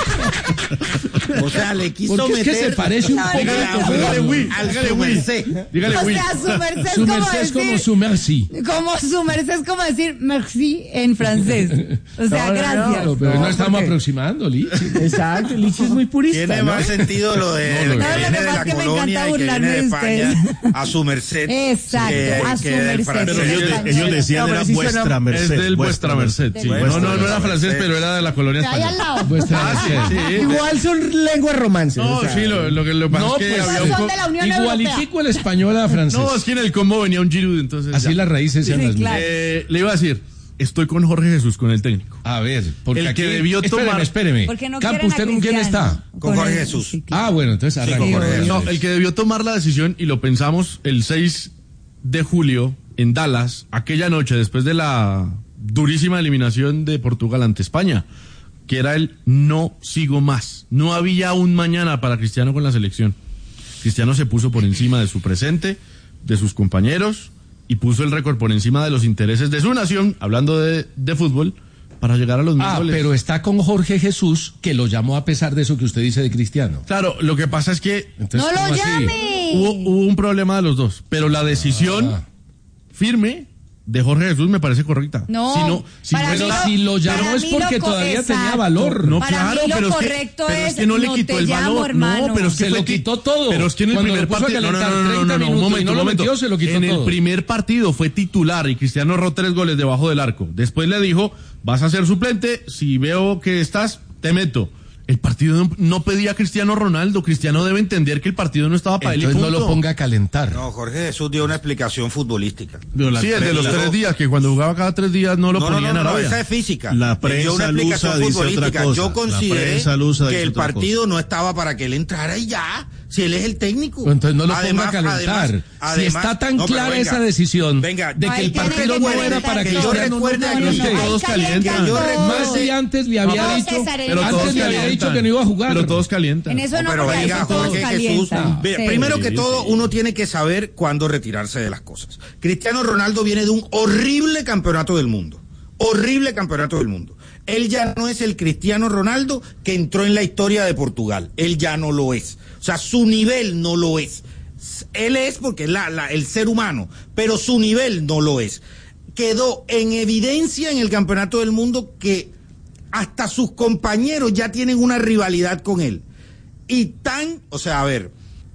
O sea, le quiso Porque es meter. que se parece un No, poco. no, no. Dígale oui, Al dígale su oui. merced. Dígale o oui. sea, su merced es Su como merced es como decir, su merci. como su merced es como decir merci en francés. O sea, No, no, gracias. Claro, pero No, no estamos porque- aproximando, Lichi. Exacto, Lichi es muy purista. Tiene ¿no? más sentido lo de No, lo lo que que- No, lo viene que de pasa la es que me colonia encanta y que burlarme viene de de ustedes. España a su merced. Exacto, que- a su que del merced. francés. Pero ellos, Español. ellos decían No, pero era sí vuestra suena- merced. Es del vuestra merced. merced. Sí. Vuestra No, no, no era merced. francés, pero era de la colonia De ahí al española. lado. Vuestra merced. Sí, Igual son lenguas romances. No, o sea, sí, lo, lo que lo pasa No, es que pues, había son un co- de la Unión Igualitico el español a francés. No, es que en el combo venía un Giroud, entonces. Así ya. las raíces sean Sí, las mismas. claro. Eh, le iba a decir, estoy con Jorge Jesús, con el técnico. A ver, porque El aquí que debió espéreme, tomar- espéreme. Porque no Campo, quieren a ¿usted con quién Cristiano. está? Con Jorge el- Jesús. sí, claro. Ah, bueno, entonces Sí, arranque. con Jorge No, Jesús. el que debió tomar la decisión, y lo pensamos el seis de julio en Dallas, aquella noche, después de la durísima eliminación de Portugal ante España, que era el no sigo más. No había un mañana para Cristiano con la selección. Cristiano se puso por encima de su presente, de sus compañeros, y puso el récord por encima de los intereses de su nación, hablando de, de fútbol, para llegar a los mil Ah, goles. pero está con Jorge Jesús, que lo llamó a pesar de eso que usted dice de Cristiano. Claro, lo que pasa es que Entonces, ¡No lo ¿cómo así? llame! hubo, hubo un problema de los dos, pero la decisión Ah. firme de Jorge Jesús me parece correcta. No, si no, si para no mí era- lo- si lo llamó para es mí porque lo co- todavía tenía exacto. valor. No, Para claro, mí lo pero es que, correcto pero es es que no le no quitó te el llamo, valor. hermano. No, pero es que Se fue lo ti- quitó todo. Pero es que en el Cuando primer lo puso a partido. No, no, calentar no, no, no, treinta no, un minutos y momento, no un lo momento. metió, se lo quitó en todo. el primer partido fue titular y Cristiano erró tres goles debajo del arco. Después le dijo, vas a ser suplente, si veo que estás, te meto. El partido no, no pedía a Cristiano Ronaldo. Cristiano debe entender que el partido no estaba para él y Entonces no punto. lo ponga a calentar. No, Jorge Jesús dio una explicación futbolística. Sí, el de los tres días, que cuando jugaba cada tres días no lo No, no, ponían no, a no, Arabia. esa es física. La Él dio una prensa lusa explicación dice otra futbolística. cosa. Yo La consideré prensa lusa que dice el otra partido no estaba para que él entrara y ya. Si él es el técnico. Pues entonces no lo Además- ponga a calentar. además- si además- está tan no, pero clara venga, esa decisión venga, de que Ay, el tiene partido que no calentar era para todo. Cristiano, Que yo recuerde no, aquí, no, no, que no. todos calientan. Que yo recuerde- Más si antes le había No, dicho, César, Pero Antes todos le había calientan. dicho que no iba a jugar. Pero todos calientan. En eso no, No, pero porque venga, ahí todos Jorge Jesús. calientan. Ve, Sí. Primero que todo, uno tiene que saber cuándo retirarse de las cosas. Cristiano Ronaldo viene de un horrible campeonato del mundo. Horrible campeonato del mundo. Él ya no es el Cristiano Ronaldo que entró en la historia de Portugal. Él ya no lo es. O sea, su nivel no lo es. Él es porque es la, la, el ser humano, pero su nivel no lo es. Quedó en evidencia en el campeonato del mundo que hasta sus compañeros ya tienen una rivalidad con él. Y tan, o sea, a ver,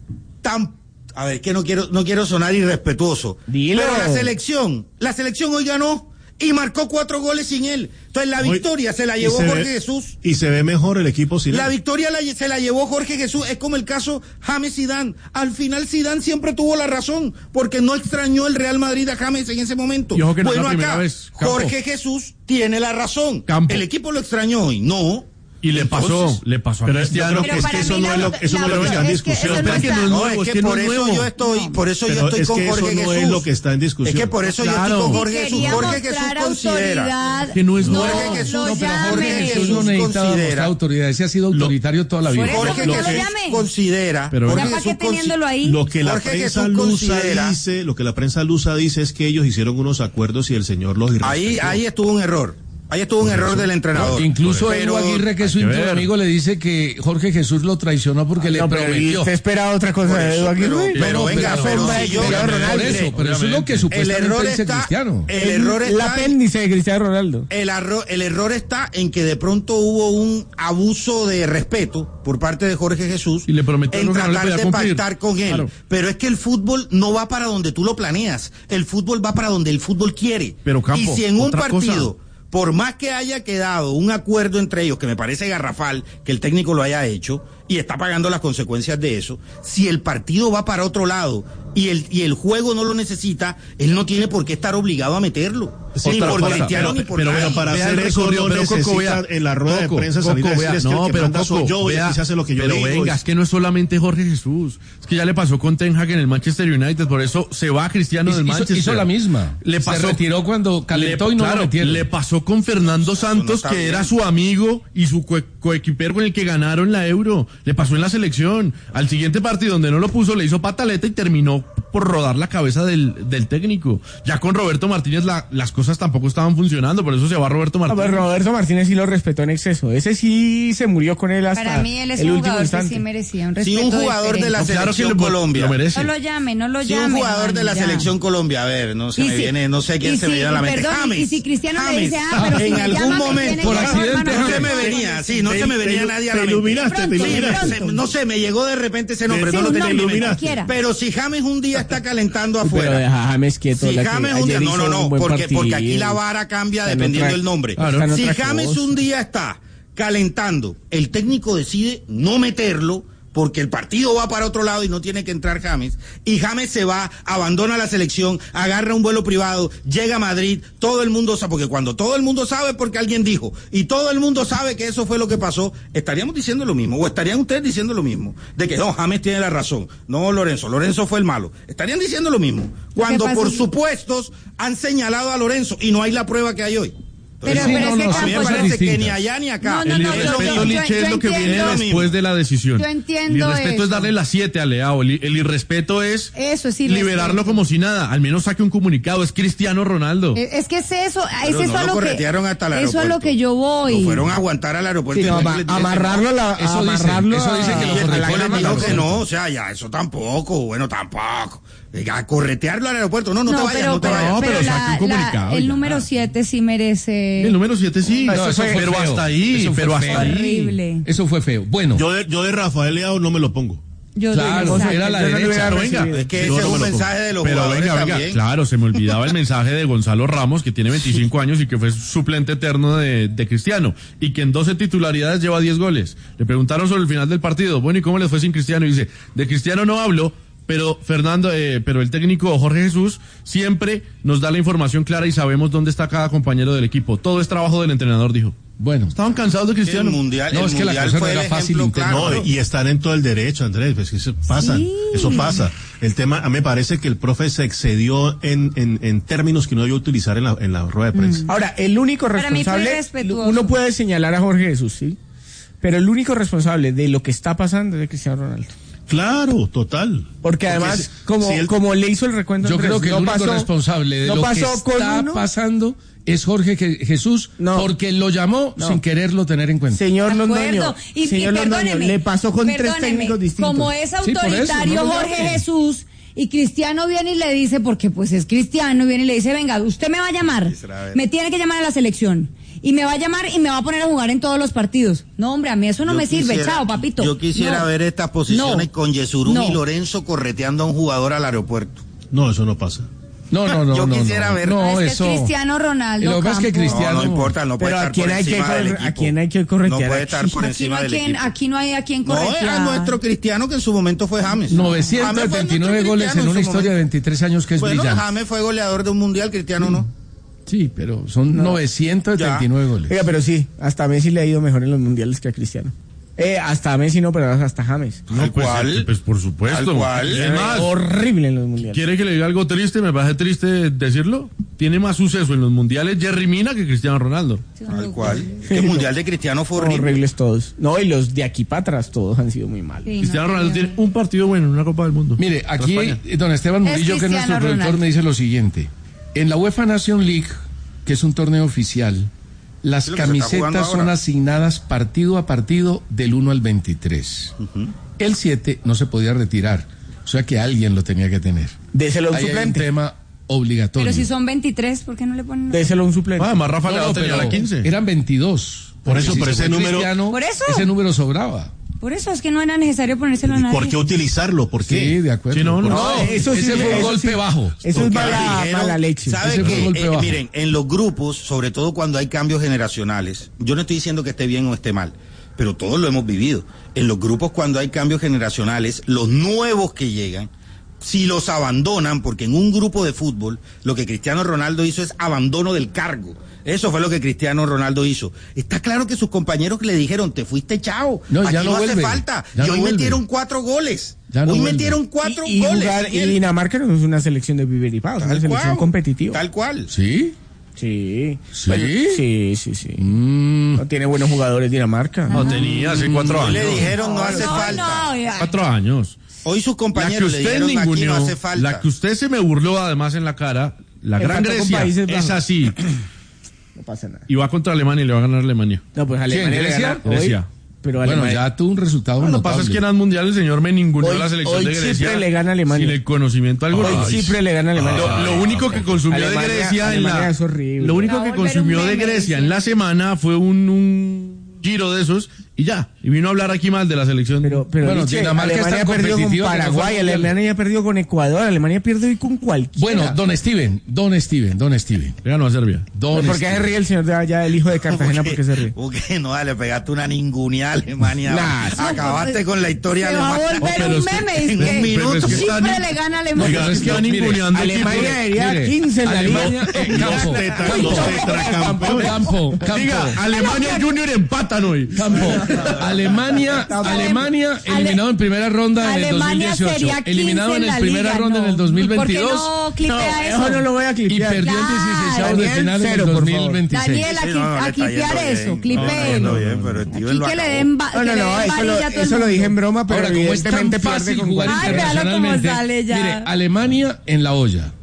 tan, a ver, que no quiero, no quiero sonar irrespetuoso. Dilo. Pero la selección, la selección hoy ganó y marcó cuatro goles sin él. Entonces la Hoy- victoria se la y llevó se Jorge ve- Jesús. Y se ve mejor el equipo sin La él. victoria la- se la llevó Jorge Jesús. Es como el caso James Zidane. Al final Zidane siempre tuvo la razón porque no extrañó el Real Madrid a James en ese momento. Y ojo que no es bueno, la primera acá vez, Campo. Jorge Jesús tiene la razón. Campo. El equipo lo extrañó hoy. No. Y le pasó, Entonces, le pasó a pero yo Cristiano. creo que es que eso no es lo, eso no es lo que está en discusión. Espera, que no es No, nuevo, es es que que no por es eso nuevo. yo estoy, por eso yo Pero estoy es con que eso Jorge no Jesús. es lo que está en discusión. Es que por eso yo Claro. estoy con Si Jorge Jesús. quería Jorge Jesús mostrar considera. autoridad, Que no es no, Jorge Jesús, lo no, pero llame. Jorge Jesús Jesús no necesita considera- mostrar autoridad, ese ha sido autoritario toda la vida. Por eso, Jorge que no lo Jesús llame. considera. Pero Jorge Ya para qué Jesús consi- teniéndolo ahí. Lo que la Jorge prensa Jesús lusa considera- dice, lo que la prensa lusa dice es que ellos hicieron unos acuerdos y el señor los Ahí, irrespetó. ahí estuvo un error. Ahí estuvo un error eso, del entrenador. Incluso pero, Edu Aguirre, que es su íntimo amigo, le dice que Jorge Jesús lo traicionó porque ah, le no, prometió. ¿Usted esperaba otra cosa de Edu Aguirre? Pero, pero no, venga, pero, pero si yo... Pero, por eso, pero eso es lo que supuestamente el error dice está, Cristiano. El error el, está... El apéndice de Cristiano Ronaldo. El, arro, el error está en que de pronto hubo un abuso de respeto por parte de Jorge Jesús y le prometió en no tratar no de pactar con él. Claro. Pero es que el fútbol no va para donde tú lo planeas. El fútbol va para donde el fútbol quiere. Pero, Campo, y si en un otra partido... cosa. Por más que haya quedado un acuerdo entre ellos, que me parece garrafal que el técnico lo haya hecho y está pagando las consecuencias de eso, si el partido va para otro lado y el y el juego no lo necesita, él no tiene por qué estar obligado a meterlo. Sí, ni por para, Cristiano pero, ni por pero, nadie. pero para vea hacer eso no pero necesita Coco, vea, en la rueda Coco, de prensa Coco, salir a vea, decirles no, que el que pero manda Coco, soy yo vea, y se hace lo que yo pero digo. venga, es que no es solamente Jorge Jesús, es que ya le pasó con Ten Hag en el Manchester United, por eso se va Cristiano hizo, del Manchester. Hizo la misma. Le pasó, se retiró cuando calentó le, y no claro, lo metieron. Le pasó con Fernando Santos, no que bien. Era su amigo y su co coequipero con el que ganaron la Euro. Le pasó en la selección. Al siguiente partido donde no lo puso, le hizo pataleta y terminó por rodar la cabeza del, del técnico. Ya con Roberto Martínez la, las cosas tampoco estaban funcionando, por eso se va Roberto Martínez. No, Roberto Martínez sí lo respetó en exceso. Ese sí se murió con él hasta Para mí él es el un último jugador instante. que sí merecía un respeto. Si un jugador diferente. de la no, claro selección que lo, Colombia. Lo merece. No lo llame, no lo si llame. Si un jugador man, de la ya. selección Colombia, a ver, no se me si, viene, no sé quién se si, me viene a la mente. Perdón, James. y si Cristiano James. le dice, ah, pero si en me algún llama, momento, por accidente, no se me venía, sí, no se me venía nadie a la mente. Te iluminaste, te iluminaste. No sé, me llegó de repente ese nombre, no lo tenía en mi mente. Pero si James un día está calentando afuera. Pero deja a James quieto. Si James un día, no, no, no, porque, porque aquí la vara cambia dependiendo del nombre. Claro, si James un día está calentando, el técnico decide no meterlo porque el partido va para otro lado y no tiene que entrar James, y James se va, abandona la selección, agarra un vuelo privado, llega a Madrid, todo el mundo sabe, porque cuando todo el mundo sabe porque alguien dijo, y todo el mundo sabe que eso fue lo que pasó, estaríamos diciendo lo mismo, o estarían ustedes diciendo lo mismo, de que no, James tiene la razón, no Lorenzo, Lorenzo fue el malo, estarían diciendo lo mismo, cuando por supuestos han señalado a Lorenzo y no hay la prueba que hay hoy. Pero, sí, pero no, es que no, a mí me Campos, parece que distintas. ni allá ni acá. No, no, El no, irrespeto, yo- Liche, yo es lo que viene entiendo- después de la decisión. Yo entiendo El irrespeto eso. es darle las siete a Leao. El, el irrespeto es, Eso es irrespeto. liberarlo como si nada. Al menos saque un comunicado. Es Cristiano Ronaldo. Eh, Es que es eso, es Pero eso no a lo lo que corretearon hasta el eso es lo aeropuerto. que yo voy. Lo fueron a aguantar al aeropuerto. Sí, y no, no ama- le- amarrarlo, a la, Eso dice, amarrarlo eso a- dice que lo Y el corretearon alcalde al dijo que aeropuerto. no, o sea, ya, eso tampoco, bueno, tampoco. Venga, corretearlo al aeropuerto, no, no, te vayas, pero, no te pero, vayas. No, pero pero saque la- un comunicado la- el ya. número siete sí merece. El número siete sí. No, eso eso fue, fue pero feo. hasta ahí. Eso fue Pero hasta feo. ahí. Horrible. Eso fue feo. Bueno, Yo de, yo de Rafael Leao no me lo pongo. Yo claro, exacto. era la yo no le derecha. hubiera Pero venga, recibido. Es que Yo ese no es un me lo mensaje de los Pero jugadores venga, venga, también. claro, se me olvidaba el mensaje de Gonzalo Ramos, que tiene veinticinco años y que fue suplente eterno de, de Cristiano, y que en doce titularidades lleva diez goles. Le preguntaron sobre el final del partido, bueno, ¿y cómo les fue sin Cristiano? Y dice, de Cristiano no hablo, pero Fernando, eh, pero el técnico Jorge Jesús siempre nos da la información clara y sabemos dónde está cada compañero del equipo. Todo es trabajo del entrenador, dijo. bueno. Estaban cansados de Cristiano. El mundial, No, el es que la mundial cosa no fue era el fácil ejemplo interno. claro. No, y están en todo el derecho, Andrés, pues que eso pasa, Sí. eso pasa. El tema, a mí me parece que el profe se excedió en, en, en términos que no debió utilizar en la, en la rueda de prensa. Ahora, el único Para mí fue responsable, irrespetuoso. uno puede señalar a Jorge Jesús, sí, pero el único responsable de lo que está pasando es de Cristiano Ronaldo. Claro, total. Porque además, si- como, si él- como le hizo el recuento, Yo Andrés, creo que no el único pasó- responsable de no lo que pasó con está uno. pasando es Jorge Je- Jesús, No. porque lo llamó No. sin quererlo tener en cuenta. Señor De Londoño, acuerdo. Y, y señor Londoño, perdóneme, le pasó con tres perdóneme, técnicos distintos. Como es Sí, por eso, autoritario no lo Jorge llame. Jesús y Cristiano viene y le dice, porque pues es Cristiano, viene y le dice, venga, usted me va a llamar, me tiene que llamar a la selección. Y me va a llamar y me va a poner a jugar en todos los partidos. No, hombre, a mí eso no Yo me sirve. quisiera- Chao, papito. Yo quisiera No. ver estas posiciones No. con Yesurún No. y Lorenzo correteando a un jugador al aeropuerto. No, eso no pasa. No, no, no. Yo no, quisiera no. ver- No, Es que eso. es Cristiano Ronaldo. Lo que pasa es que Campos. Cristiano- No, no importa, no puede Pero ¿a estar quién por hay que encima del corre- equipo. a quién hay que corretear? No puede estar por Aquí no, encima hay del quien, equipo. aquí no hay a quien No, corretear. era nuestro Cristiano que en su momento fue James. James novecientos fue veintinueve nuestro goles en Cristiano una su historia de momento. veintitrés años que es Bueno, brillante. James fue goleador de un mundial, Cristiano no. Sí, pero son novecientos veintinueve goles. Oiga, pero sí, hasta Messi le ha ido mejor en los mundiales que a Cristiano. Eh, hasta Messi no, pero hasta James. No, pues, cual? pues por supuesto. Tal cual. Es Eh, más, horrible en los mundiales. ¿quiere que le diga algo triste? Me parece triste decirlo. Tiene más suceso en los mundiales Jerry Mina que Cristiano Ronaldo. Tal cual. Que el mundial de Cristiano fue horrible. Horribles todos. No, y los de aquí para atrás todos han sido muy malos. Sí, Cristiano no, Ronaldo no. tiene un partido bueno en una Copa del Mundo. Mire, aquí España. eh, don Esteban Es Murillo, que es nuestro Cristiano productor, Ronaldo. me dice lo siguiente. En la UEFA Nation League, que es un torneo oficial, Las camisetas son asignadas partido a partido del uno al veintitrés. Uh-huh. El siete no se podía retirar, o sea que alguien lo tenía que tener. Déselo a un Ahí suplente. hay un tema obligatorio. Pero si son veintitrés, ¿por qué no le ponen? Déselo a un suplente. Ah, más Rafa no, Leao no, tenía la quince. Eran veintidós. Por eso, si por ese número. ¿Por eso? Ese número sobraba. Por eso es que no era necesario ponérselo a nadie. ¿Por qué utilizarlo? ¿Por qué? Sí, de acuerdo. Sí, no, no, no, eso ese sí, fue un eso golpe sí, bajo. Eso es mala, dijeron, mala leche. ¿Sabe Ese fue qué? un golpe Eh, bajo. miren, en los grupos, sobre todo cuando hay cambios generacionales, yo no estoy diciendo que esté bien o esté mal, pero todos lo hemos vivido. En los grupos cuando hay cambios generacionales, los nuevos que llegan, si los abandonan, porque en un grupo de fútbol, lo que Cristiano Ronaldo hizo es abandono del cargo. Eso fue lo que Cristiano Ronaldo hizo. Está claro que sus compañeros le dijeron, te fuiste chao, No, aquí ya no no hace vuelve. falta. Ya Y no hoy vuelve. metieron cuatro goles. Ya no hoy vuelve. metieron cuatro y, y goles. jugar- y Miguel. Dinamarca no es una selección de pipiripao, es una Tal selección cual. competitiva. Tal cual. ¿Sí? Sí. ¿Sí? Pues, sí, sí, sí. Mm. No tiene buenos jugadores Dinamarca. No tenía hace cuatro Hoy años. le dijeron, no hace No, falta. no, ya. Cuatro años. Hoy sus La compañeros que le usted dijeron, aquí no ninguneó, hace falta. la que usted se me burló además en la cara, la Empató Gran con Grecia Países Bajos. es así. No pasa nada. Y va contra Alemania y le va a ganar Alemania. No, pues Alemania le Grecia? gana hoy, Grecia. pero Bueno, Alemania, ya tuvo un resultado Lo que notable. pasa es que en el mundial el señor me ninguneó Hoy- la selección hoy de Grecia. Chipre le gana a Alemania. Sin el conocimiento algo. hoy Chipre le gana a Alemania. Lo, lo único que consumió Alemania- de Grecia en Alemania la es horrible. lo único Va a que volver consumió un de meme, Grecia dice. en la semana fue un, un giro de esos y ya, y vino a hablar aquí mal de la selección. Pero, pero Bueno, Liche, Dinamarca Alemania está perdió con competitiva que no fue Paraguay, mundial. Alemania perdió con Ecuador, Alemania pierde hoy con cualquiera. Bueno, don Steven, don Steven, don Steven. Le ganó a Serbia. Don ¿Por qué se Steven. ríe el señor de allá, el hijo de Cartagena? ¿Por qué se ríe? Porque no, le pegaste una ningunía a Alemania. Nah, Acabaste con la historia Se va a alemana. volver pero un es que meme. en Es un que minuto. Pero es que está Chipre ni- le gana a No, Alemania. pero es que van Mire, ninguneando Alemania equipos. debería Mire, quince en la Alemania, liga. eh, campo, Tetra- campo, los tetracampeones. campo, campo. Diga, Alemania Junior empatan hoy. Campo. Alemania, Alemania eliminado en primera ronda en el Alemania dos mil dieciocho. sería quince Eliminado en en la la primera liga, ronda no. en el dos mil veintidós. ¿Por qué no clipea eso? Eso no lo voy a Y clipear. perdió en Ya, dieciséis de Daniel, final en el cero, por dos favor. mil veintiséis. Daniel, Sí, aquí, no, no, le a está yendo clipear bien. eso, No, clipeen. no, bien, pero Steven Aquí lo que le acabó. den, ba- No, que no, le no, den eso lo, varilla a todo el eso lo dije en mundo. broma, pero Ahora, como es tan evidentemente pierde fácil con jugar Ay, véalo cómo internacionalmente, sale ya. mire, Alemania en la olla.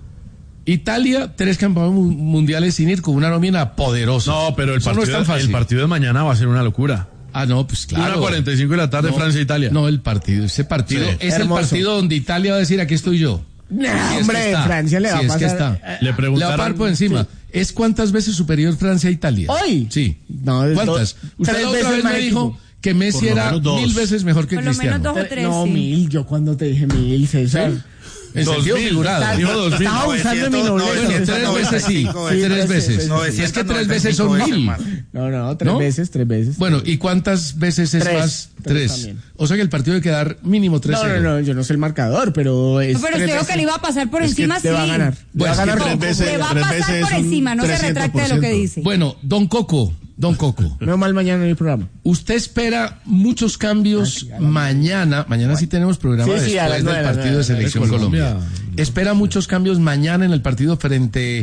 Italia, tres campeones mu- mundiales sin ir con una nómina poderosa. No, pero el Eso no partido, es tan fácil. el partido de mañana va a ser una locura. Ah, no, pues claro. Una cuarenta y cinco de la tarde, No, Francia-Italia. No, el partido, ese partido Sí. es Hermoso. el partido donde Italia va a decir, aquí estoy yo. Nah, Si es que hombre, está, Francia le va si a es que pasar. está. Le Le preguntaron. va a pasar por encima. ¿Es cuántas veces superior Francia a Italia? ¿Hoy? Sí. No, es ¿Cuántas? dos- Usted tres la otra veces vez más me equipo. dijo que Messi Por lo era menos dos. mil veces mejor que Por lo menos Cristiano. dos o tres. No, sí. mil, yo cuando te dije mil, César. En Dos sentido mil. figurado. Dijo dos mil. Estaba usando mi novecientos, nobleza. Bueno, César. tres veces sí, novecientos sí, tres veces, veces. novecientos Si es que tres noventa y veces cinco son veces mil. más. No, no, tres ¿No? veces, tres veces. Bueno, ¿y cuántas veces es Tres, más? tres Tres. también. O sea que el partido debe quedar mínimo tres No, cero. no, no, yo no sé el marcador, pero es No, pero tres usted dijo que veces. le iba a pasar por Es que encima, te va a sí. ganar. Bueno, Le va a ganar es que con- tres veces- Le va a tres pasar veces por es un encima, no se retracte de lo que trescientos dice. Bueno, don Coco, don Coco. Menos mal mañana en el programa. ¿Usted espera muchos cambios mañana? Mañana sí tenemos programa Sí, sí, a las después nueve, del a las partido de nueve, Selección de Colombia. Colombia. ¿Espera muchos cambios mañana en el partido frente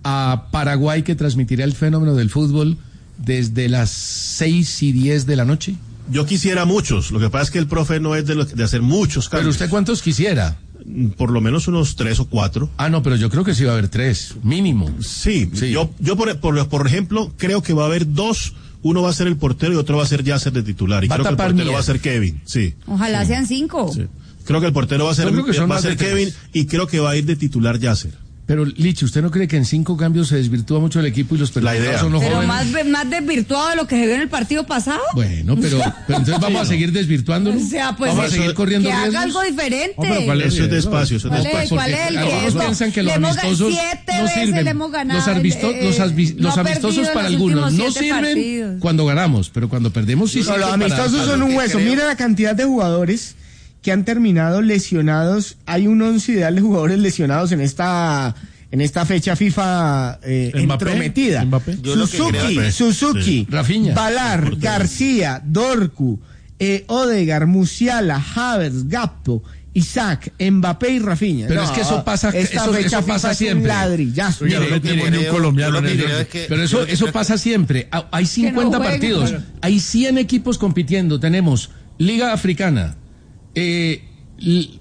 a Paraguay que transmitirá el fenómeno del fútbol desde las seis y diez de la noche? Yo quisiera muchos. Lo que pasa es que el profe no es de, lo- de hacer muchos cambios. ¿Pero usted cuántos quisiera? Por lo menos unos tres o cuatro. Ah, no, pero yo creo que sí va a haber tres, mínimo. Sí, Sí. yo, yo por, por, por ejemplo, creo que va a haber dos. Uno va a ser el portero y otro va a ser Yasser de titular. Y Va a creo que el tapar portero Mier. va a ser Kevin. Sí. Ojalá sean cinco. Sí. Creo que el portero va a ser, Yo creo que son va a más ser de Kevin tres. y creo que va a ir de titular Yasser. Pero, Lich, ¿usted no cree que en cinco cambios se desvirtúa mucho el equipo y los La idea. perjudicados son los Pero jóvenes? más, ve- más desvirtuado de lo que se vio en el partido pasado. Bueno, pero, pero entonces vamos a seguir desvirtuándolo. O sea, pues vamos a eso- seguir corriendo que haga riesgos. algo diferente. No, pero ¿cuál Eso es riesgo? despacio, eso es ¿Cuál despacio. es? ¿Cuál es el Porque riesgo? algunos piensan que los Le hemos ga- amistosos siete no veces sirven. le hemos ganado, los, arbisto- eh, los, asbi- no los ha amistosos perdido para en los algunos últimos no siete sirven partidos. cuando ganamos, pero cuando perdemos sí No, sirven los para- amistosos para son lo un que hueso. creo. Mira la cantidad de jugadores que han terminado lesionados. Hay un once ideal de jugadores lesionados en esta en esta fecha FIFA eh, Mbappé, entrometida. Mbappé. Yo lo que Suzuki, creo- Suzuki, Sí. Rafinha. Balar, García, Dorcu, eh, Odegar, Musiala, Havertz, Gappo, Isaac, Mbappé y Rafinha. Pero No, es que eso pasa- esta eso- fecha eso FIFA pasa es un siempre. ladrillazo. Oiga, Mire, no tenemos mire, ni un colombiano yo en lo el que creo grupo. es que- Pero eso, eso pasa siempre. Ah, Hay cincuenta jueguen. partidos, hay cien equipos compitiendo. Tenemos Liga Africana, eh, l-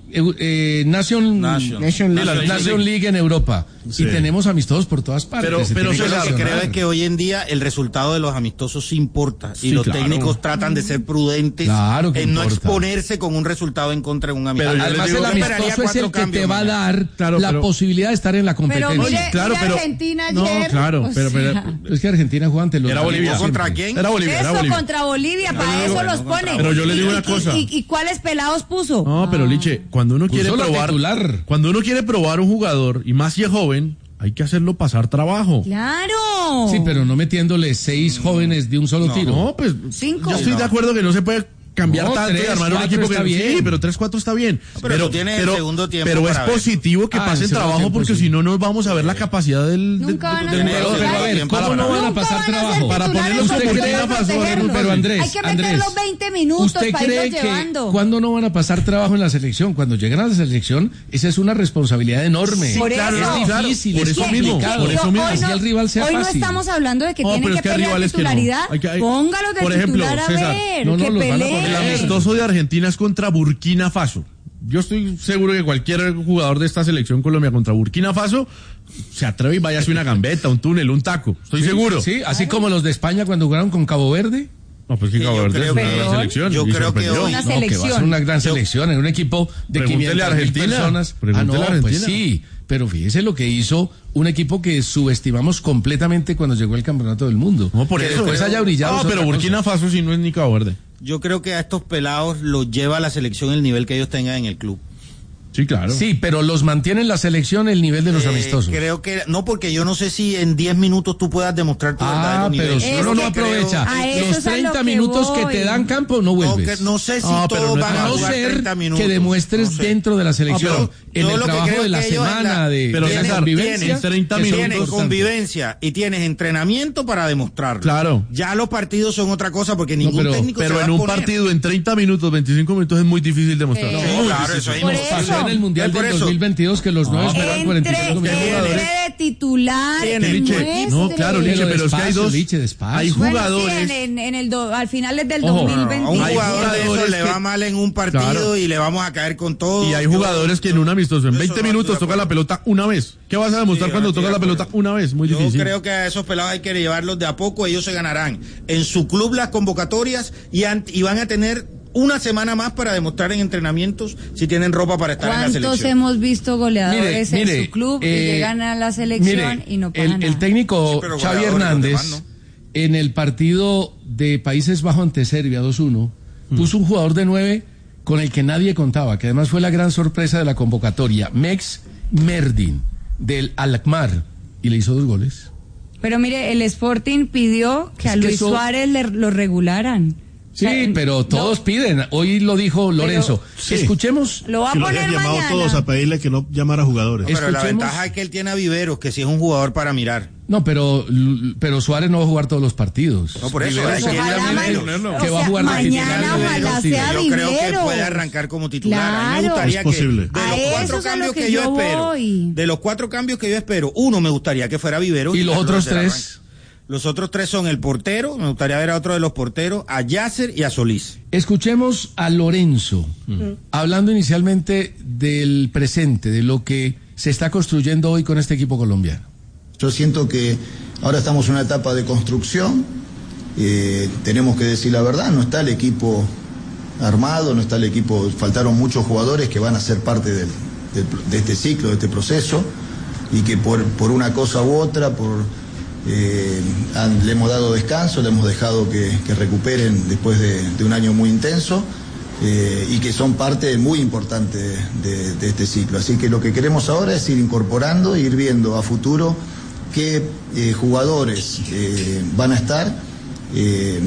eh, Nation, Nation. Nation, Nation League. Nation League en Europa. Sí. Y tenemos amistosos por todas partes. Pero, Se pero tiene yo lo que seleccionar. creo es que hoy en día el resultado de los amistosos sí importa. Sí, y los claro. técnicos tratan de ser prudentes Claro que en no importa. exponerse con un resultado en contra de un amistoso. Pero además el amistoso es el que te va a dar Claro, la pero- posibilidad de estar en la competencia. Pero mire, claro, mire pero- Argentina no, ayer. claro, o pero- pero- sea, Es que Argentina juega ante los Era Bolivia. ¿Contra siempre. quién? Era Bolivia, era Eso Bolivia. contra Bolivia, para eso los pone. Pero yo le digo ¿Y- una y- cosa. ¿Y, y cuáles pelados puso? No, pero Liche, cuando uno quiere Puso la probar, titular. cuando uno quiere probar un jugador y más si es joven, hay que hacerlo pasar trabajo. Claro. Sí, pero no metiéndole seis jóvenes de un solo tiro. No, pues Cinco. yo estoy de acuerdo que no se puede cambiar No, tanto y tres, armar un cuatro equipo que está bien. sí, pero tres cuatro está bien. pero tú tienes el segundo tiempo pero es para ver. positivo que Ah, el pasen segundo trabajo tiempo, porque sí. si no no vamos a ver la capacidad del, del, Nunca van a del ser jugador. Pero, pero a ver, Tiempo ¿cómo para no van a Nunca pasar van a ser trabajo? Para titulares ponerlos porque como toca Burkina Faso, protegerlos. Pero Andrés, Hay que meter Andrés, los veinte minutos ¿usted para cree irlos que llevando. cuando no van a pasar trabajo en la selección? Cuando llegan a la selección, esa es una responsabilidad enorme. Por es eso. difícil, por es eso mismo, complicado. por eso mismo. Hoy Así no, el rival sea hoy no fácil. estamos hablando de que No, tienen pero que es que hay pelear rivales que no. titularidad. Hay que- hay- Póngalos de por ejemplo, titular a César, ver, no, no, que los van a peleen. poner. El amistoso de Argentina es contra Burkina Faso. Yo estoy seguro que cualquier jugador de esta selección Colombia contra Burkina Faso se atreve y vaya a hacer una gambeta, un túnel, un taco. Estoy Sí, seguro. Sí, así como los de España cuando jugaron con Cabo Verde. No, pues que Sí, Cabo yo Verde es creo una que- gran selección. yo y creo que sorprendió. hoy- Una No, que va a ser selección. una gran selección, en un equipo de Pregúntele quinientas a mil Argentina, personas. Ah, pregúntele no, a pues Argentina. sí, pero fíjese lo que hizo un equipo que subestimamos completamente cuando llegó el campeonato del mundo. No, por que eso. después haya brillado. No, es pero otra Burkina cosa. Faso sí no es ni Cabo Verde. Yo creo que a estos pelados los lleva a la selección el nivel que ellos tengan en el club. Sí, claro. Sí, pero los mantiene en la selección el nivel de los Eh, amistosos. Creo que no, porque yo no sé si en diez minutos tú puedas demostrar tu Ah, verdadero pero nivel. si Es uno no que aprovecha creo- a eso los es a lo treinta que minutos que voy. te dan campo, no No, vuelves. que no sé si No, pero todos no van es- a A no jugar ser treinta minutos. que demuestres No sé. dentro de la selección, No, pero en yo el lo que trabajo creo de la que ellos en semana, la- de, Pero de César, convivencia, tienes treinta que es Tienes minutos. convivencia y tienes entrenamiento para demostrarlo. Claro. Ya los partidos son otra cosa porque ningún pero- técnico se Pero va en a un poner. partido en treinta minutos, veinticinco minutos es muy difícil demostrar. Sí. Sí, Muy claro, difícil. eso es Por imposible. eso. pasó en el Mundial Por del eso. dos mil veintidós que los nueve esperaban cuarenta y Entre, cinco minutos. entre de titular. Tiene, y Liche. muestre. No, claro, Liche, pero es que hay Despacio, dos. Liche, despacio. Hay Bueno, jugadores. sí, en, en- en el do- al finales del Ojo, A un dos mil veintidós. jugador de esos jugadores le que- va mal en un partido Claro. y le vamos a caer con todo. Y hay Yo- jugadores que en un amistoso en Eso veinte no minutos estoy de toca la acuerdo. pelota una vez. ¿Qué vas a demostrar Sí, cuando yo no toca la estoy de pelota acuerdo. una vez? Muy Yo difícil. creo que a esos pelados hay que llevarlos de a poco, ellos se ganarán en su club las convocatorias y, an- y van a tener una semana más para demostrar en entrenamientos si tienen ropa para estar en la ¿Cuántos selección. hemos visto goleadores Mire, en mire, su club eh, y llegan a la selección mire, y no pasa el, nada? el técnico Sí, pero Xavi goleadores, Hernández, los demás en el partido de Países Bajos ante Serbia dos uno, puso un jugador de nueve con el que nadie contaba, que además fue la gran sorpresa de la convocatoria, Mex Merdin, del Alkmaar, y le hizo dos goles. Pero mire, el Sporting pidió que Es a que Luis eso- Suárez le, lo regularan. Sí, O sea, pero todos no, piden. Hoy lo dijo Lorenzo. Sí. Escuchemos. lo va a Que lo poner habían llamado mañana. todos a pedirle que no llamara jugadores. No, pero la escuchemos- ventaja es que él tiene a Viveros, que sí es un jugador para mirar. No, pero, pero Suárez no va a jugar todos los partidos. No, por eso, Rivera hay que- seguramente Ojalá que o va a sea, jugar de mañana titular. ojalá sea Yo creo que Viveros. puede arrancar como titular. A mí me Claro. gustaría Es posible. que de A los eso cuatro es a cambios lo que, que yo yo espero, voy. de los cuatro cambios que yo espero, uno me gustaría que fuera Viveros. ¿Y los Carlos otros desde el tres? arranque. Los otros tres son el portero, me gustaría ver a otro de los porteros, a Yasser y a Solís. Escuchemos a Lorenzo, hablando inicialmente del presente, de lo que se está construyendo hoy con este equipo colombiano. Yo siento que ahora estamos en una etapa de construcción, eh, tenemos que decir la verdad, no está el equipo armado, no está el equipo, faltaron muchos jugadores que van a ser parte del, del, de este ciclo, de este proceso, y que por, por una cosa u otra, por eh, han, le hemos dado descanso, le hemos dejado que, que recuperen después de, de un año muy intenso. Eh, y que son parte muy importante de, de este ciclo. Así que lo que queremos ahora es ir incorporando, ir viendo a futuro qué eh, jugadores eh, van a estar eh,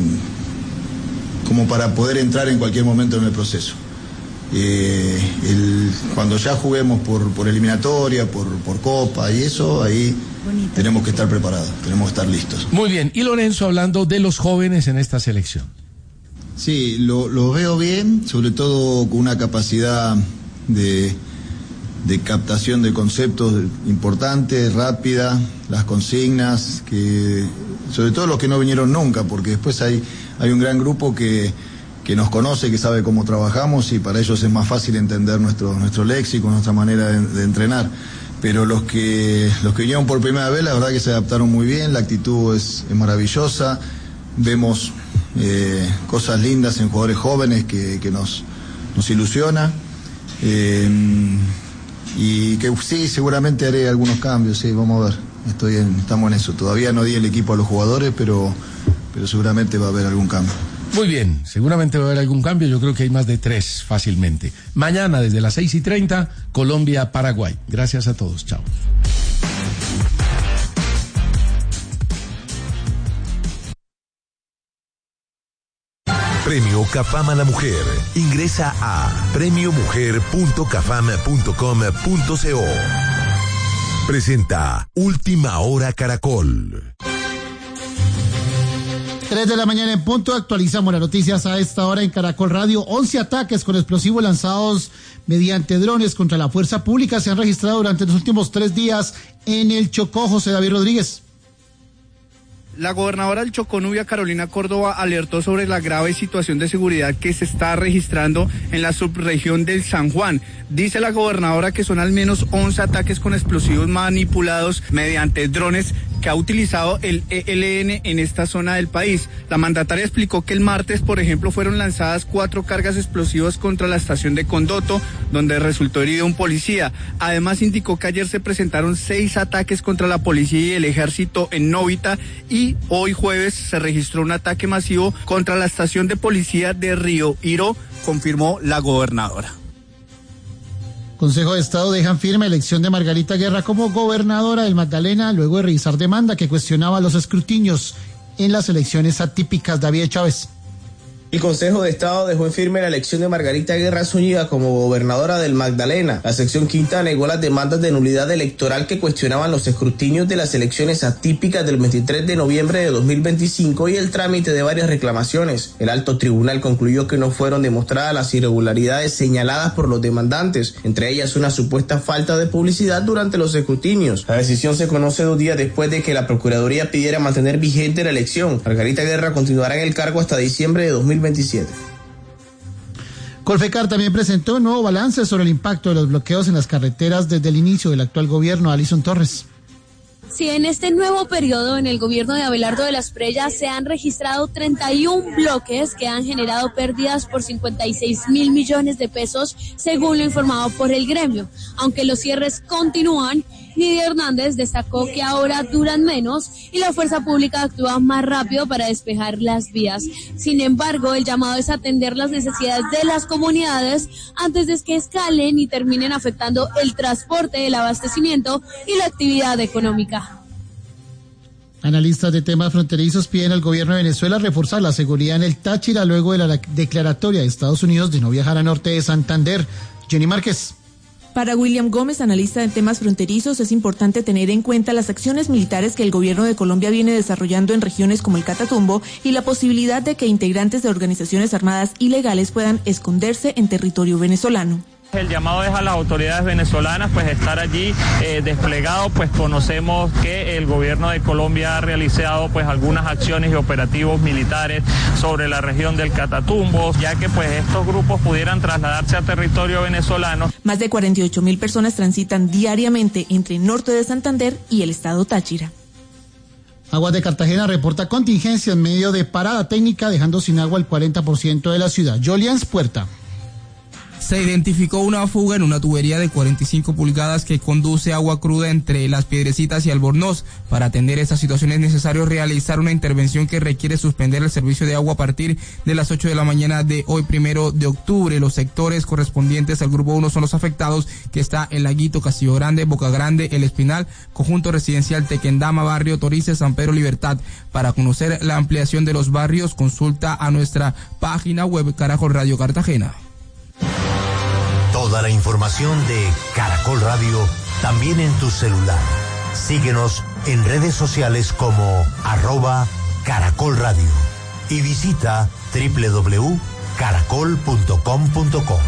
como para poder entrar en cualquier momento en el proceso. Eh, el, cuando ya juguemos por, por eliminatoria, por, por Copa y eso, ahí Bonito. Tenemos que estar preparados, tenemos que estar listos. Muy bien, y Lorenzo hablando de los jóvenes en esta selección. Sí, lo, lo veo bien, sobre todo con una capacidad de, de captación de conceptos importantes, rápida, las consignas, que sobre todo los que no vinieron nunca, porque después hay, hay un gran grupo que, que nos conoce, que sabe cómo trabajamos y para ellos es más fácil entender nuestro, nuestro léxico, nuestra manera de, de entrenar. Pero los que, los que vinieron por primera vez, la verdad que se adaptaron muy bien, la actitud es, es maravillosa, vemos eh, cosas lindas en jugadores jóvenes que, que nos, nos ilusiona. Eh, y que sí, seguramente haré algunos cambios, sí, vamos a ver, estoy en, estamos en eso. Todavía no di el equipo a los jugadores, pero, pero seguramente va a haber algún cambio. Muy bien, seguramente va a haber algún cambio, yo creo que hay más de tres fácilmente. Mañana desde las seis y treinta, Colombia-Paraguay. Gracias a todos, chao. Premio Cafam a la Mujer. Ingresa a premio mujer punto cafam punto com punto co. Presenta Última Hora Caracol. tres de la mañana en punto, actualizamos las noticias a esta hora en Caracol Radio. once ataques con explosivos lanzados mediante drones contra la fuerza pública se han registrado durante los últimos tres días en el Chocó. José David Rodríguez. La gobernadora del Chocó, Nubia Carolina Córdoba, alertó sobre la grave situación de seguridad que se está registrando en la subregión del San Juan. Dice la gobernadora que son al menos once ataques con explosivos manipulados mediante drones que ha utilizado el E L N en esta zona del país. La mandataria explicó que el martes, por ejemplo, fueron lanzadas cuatro cargas explosivas contra la estación de Condoto, donde resultó herido un policía. Además, indicó que ayer se presentaron seis ataques contra la policía y el ejército en Novita y hoy jueves se registró un ataque masivo contra la estación de policía de Río Iro, confirmó la gobernadora. Consejo de Estado dejan firme elección de Margarita Guerra como gobernadora del Magdalena luego de revisar demanda que cuestionaba los escrutinios en las elecciones atípicas. David Chávez. El Consejo de Estado dejó en firme la elección de Margarita Guerra Zúñiga como gobernadora del Magdalena. La sección quinta negó las demandas de nulidad electoral que cuestionaban los escrutinios de las elecciones atípicas del veintitrés de noviembre de dos mil veinticinco y el trámite de varias reclamaciones. El alto tribunal concluyó que no fueron demostradas las irregularidades señaladas por los demandantes, entre ellas una supuesta falta de publicidad durante los escrutinios. La decisión se conoce dos días después de que la Procuraduría pidiera mantener vigente la elección. Margarita Guerra continuará en el cargo hasta diciembre de dos mil veintisiete. Colfecar también presentó un nuevo balance sobre el impacto de los bloqueos en las carreteras desde el inicio del actual gobierno. Alison Torres. Sí, en este nuevo periodo en el gobierno de Abelardo de las Preyas se han registrado treinta y un bloques que han generado pérdidas por cincuenta y seis mil millones de pesos, según lo informado por el gremio. Aunque los cierres continúan, Nidia Hernández destacó que ahora duran menos y la fuerza pública actúa más rápido para despejar las vías. Sin embargo, el llamado es atender las necesidades de las comunidades antes de que escalen y terminen afectando el transporte, el abastecimiento y la actividad económica. Analistas de temas fronterizos piden al gobierno de Venezuela reforzar la seguridad en el Táchira luego de la declaratoria de Estados Unidos de no viajar a norte de Santander. Jenny Márquez. Para William Gómez, analista de temas fronterizos, es importante tener en cuenta las acciones militares que el gobierno de Colombia viene desarrollando en regiones como el Catatumbo y la posibilidad de que integrantes de organizaciones armadas ilegales puedan esconderse en territorio venezolano. El llamado es a las autoridades venezolanas, pues estar allí eh, desplegado, pues conocemos que el gobierno de Colombia ha realizado pues algunas acciones y operativos militares sobre la región del Catatumbo, ya que pues estos grupos pudieran trasladarse a territorio venezolano. Más de cuarenta y ocho mil personas transitan diariamente entre el norte de Santander y el estado Táchira. Aguas de Cartagena reporta contingencia en medio de parada técnica, dejando sin agua el cuarenta por ciento de la ciudad. Jolians Puerta. Se identificó una fuga en una tubería de cuarenta y cinco pulgadas que conduce agua cruda entre Las Piedrecitas y Albornoz. Para atender esta situación es necesario realizar una intervención que requiere suspender el servicio de agua a partir de las ocho de la mañana de hoy, primero de octubre. Los sectores correspondientes al grupo uno son los afectados, que está El Laguito, Castillo Grande, Boca Grande, El Espinal, Conjunto Residencial Tequendama, Barrio Torices, San Pedro Libertad. Para conocer la ampliación de los barrios, consulta a nuestra página web Caracol Radio Cartagena. Toda la información de Caracol Radio también en tu celular. Síguenos en redes sociales como arroba Caracol Radio y visita doble u doble u doble u punto caracol punto com punto co.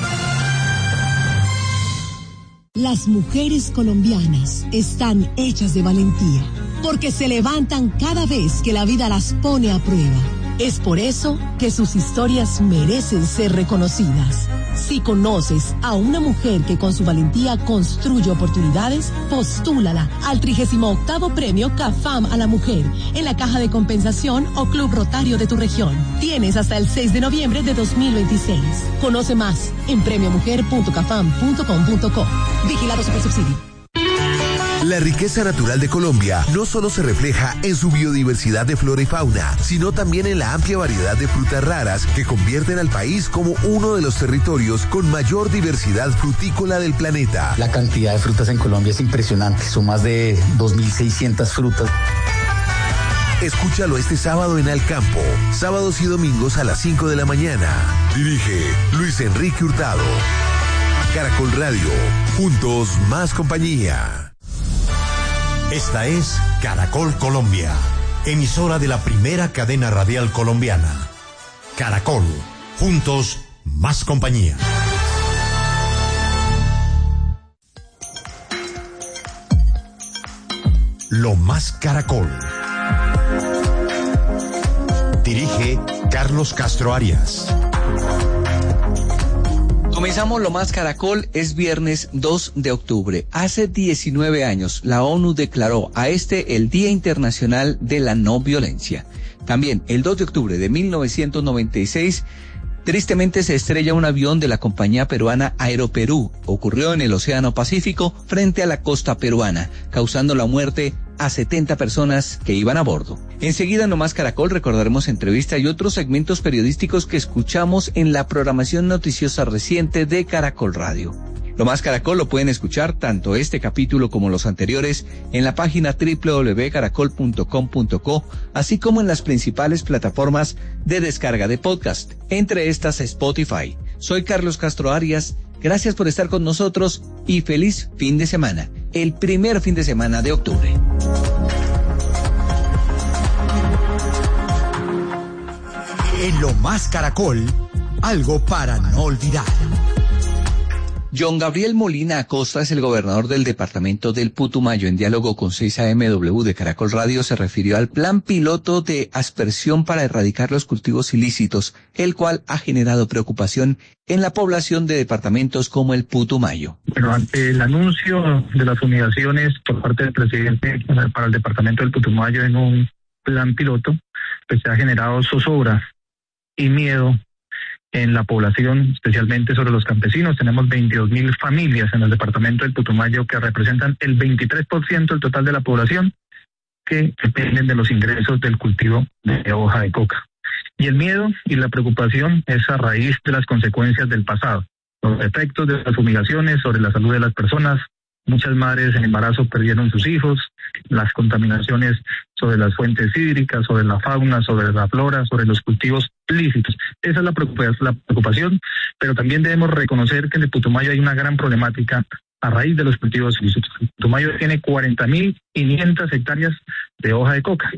Las mujeres colombianas están hechas de valentía, porque se levantan cada vez que la vida las pone a prueba. Es por eso que sus historias merecen ser reconocidas. Si conoces a una mujer que con su valentía construye oportunidades, postúlala al trigésimo octavo Premio CAFAM a la Mujer en la Caja de Compensación o Club Rotario de tu región. Tienes hasta el seis de noviembre de dos mil veintiséis. Conoce más en premio mujer punto cafam punto com punto co. Vigilado Supersubsidio. La riqueza natural de Colombia no solo se refleja en su biodiversidad de flora y fauna, sino también en la amplia variedad de frutas raras que convierten al país como uno de los territorios con mayor diversidad frutícola del planeta. La cantidad de frutas en Colombia es impresionante, son más de dos mil seiscientas frutas. Escúchalo este sábado en Al Campo, sábados y domingos a las cinco de la mañana. Dirige Luis Enrique Hurtado. Caracol Radio, juntos más compañía. Esta es Caracol Colombia, emisora de la primera cadena radial colombiana. Caracol, juntos más compañía. Lo más Caracol. Dirige Carlos Castro Arias. Comenzamos Lo Más Caracol, es viernes dos de octubre. Hace diecinueve años, la ONU declaró a este el Día Internacional de la No Violencia. También, el dos de octubre de mil novecientos noventa y seis, tristemente se estrella un avión de la compañía peruana Aeroperú. Ocurrió en el Océano Pacífico, frente a la costa peruana, causando la muerte a setenta personas que iban a bordo. Enseguida en Lo Más Caracol recordaremos entrevistas y otros segmentos periodísticos que escuchamos en la programación noticiosa reciente de Caracol Radio. Lo Más Caracol lo pueden escuchar tanto este capítulo como los anteriores en la página doble u doble u doble u punto caracol punto com punto co, así como en las principales plataformas de descarga de podcast, entre estas Spotify. Soy Carlos Castro Arias, gracias por estar con nosotros y feliz fin de semana, el primer fin de semana de octubre. En Lo Más Caracol, algo para no olvidar. John Gabriel Molina Acosta es el gobernador del departamento del Putumayo. En diálogo con seis A M W de Caracol Radio se refirió al plan piloto de aspersión para erradicar los cultivos ilícitos, el cual ha generado preocupación en la población de departamentos como el Putumayo. Bueno, ante el anuncio de las fumigaciones por parte del presidente para el departamento del Putumayo en un plan piloto, pues se ha generado zozobra y miedo en la población, especialmente sobre los campesinos. Tenemos veintidós mil familias en el departamento del Putumayo que representan el veintitrés por ciento del total de la población que dependen de los ingresos del cultivo de hoja de coca. Y el miedo y la preocupación es a raíz de las consecuencias del pasado, los efectos de las fumigaciones sobre la salud de las personas. Muchas madres en embarazo perdieron sus hijos, las contaminaciones sobre las fuentes hídricas, sobre la fauna, sobre la flora, sobre los cultivos lícitos. Esa es la preocupación, pero también debemos reconocer que en el Putumayo hay una gran problemática a raíz de los cultivos ilícitos. El Putumayo tiene cuarenta mil quinientas hectáreas de hoja de coca.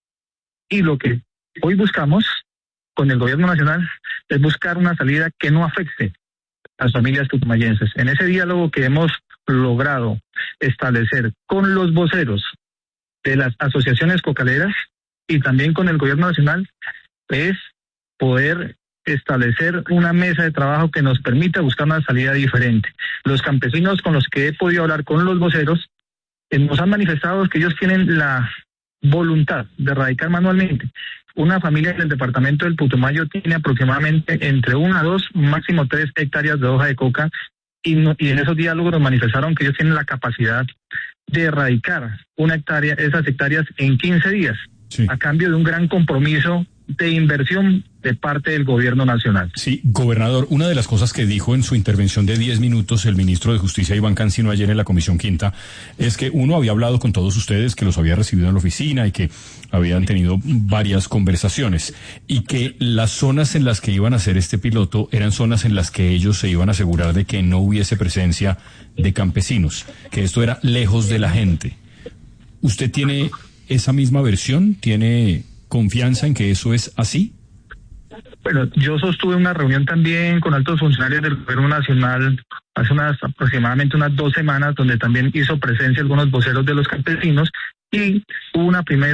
Y lo que hoy buscamos con el gobierno nacional es buscar una salida que no afecte a las familias putumayenses. En ese diálogo que hemos logrado establecer con los voceros de las asociaciones cocaleras y también con el gobierno nacional es poder establecer una mesa de trabajo que nos permita buscar una salida diferente. Los campesinos con los que he podido hablar con los voceros eh, nos han manifestado que ellos tienen la voluntad de erradicar manualmente. Una familia en el departamento del Putumayo tiene aproximadamente entre una, dos, máximo tres hectáreas de hoja de coca. Y, no, y en esos diálogos nos manifestaron que ellos tienen la capacidad de erradicar una hectárea, esas hectáreas en quince días, sí, a cambio de un gran compromiso de inversión de parte del gobierno nacional. Sí, gobernador, una de las cosas que dijo en su intervención de diez minutos el ministro de Justicia, Iván Cancino, ayer en la Comisión Quinta, es que uno había hablado con todos ustedes, que los había recibido en la oficina y que habían tenido varias conversaciones, y que las zonas en las que iban a hacer este piloto eran zonas en las que ellos se iban a asegurar de que no hubiese presencia de campesinos, que esto era lejos de la gente. ¿Usted tiene esa misma versión? ¿Tiene confianza en que eso es así? Bueno, yo sostuve una reunión también con altos funcionarios del gobierno nacional hace unas aproximadamente unas dos semanas, donde también hizo presencia algunos voceros de los campesinos, y hubo una primera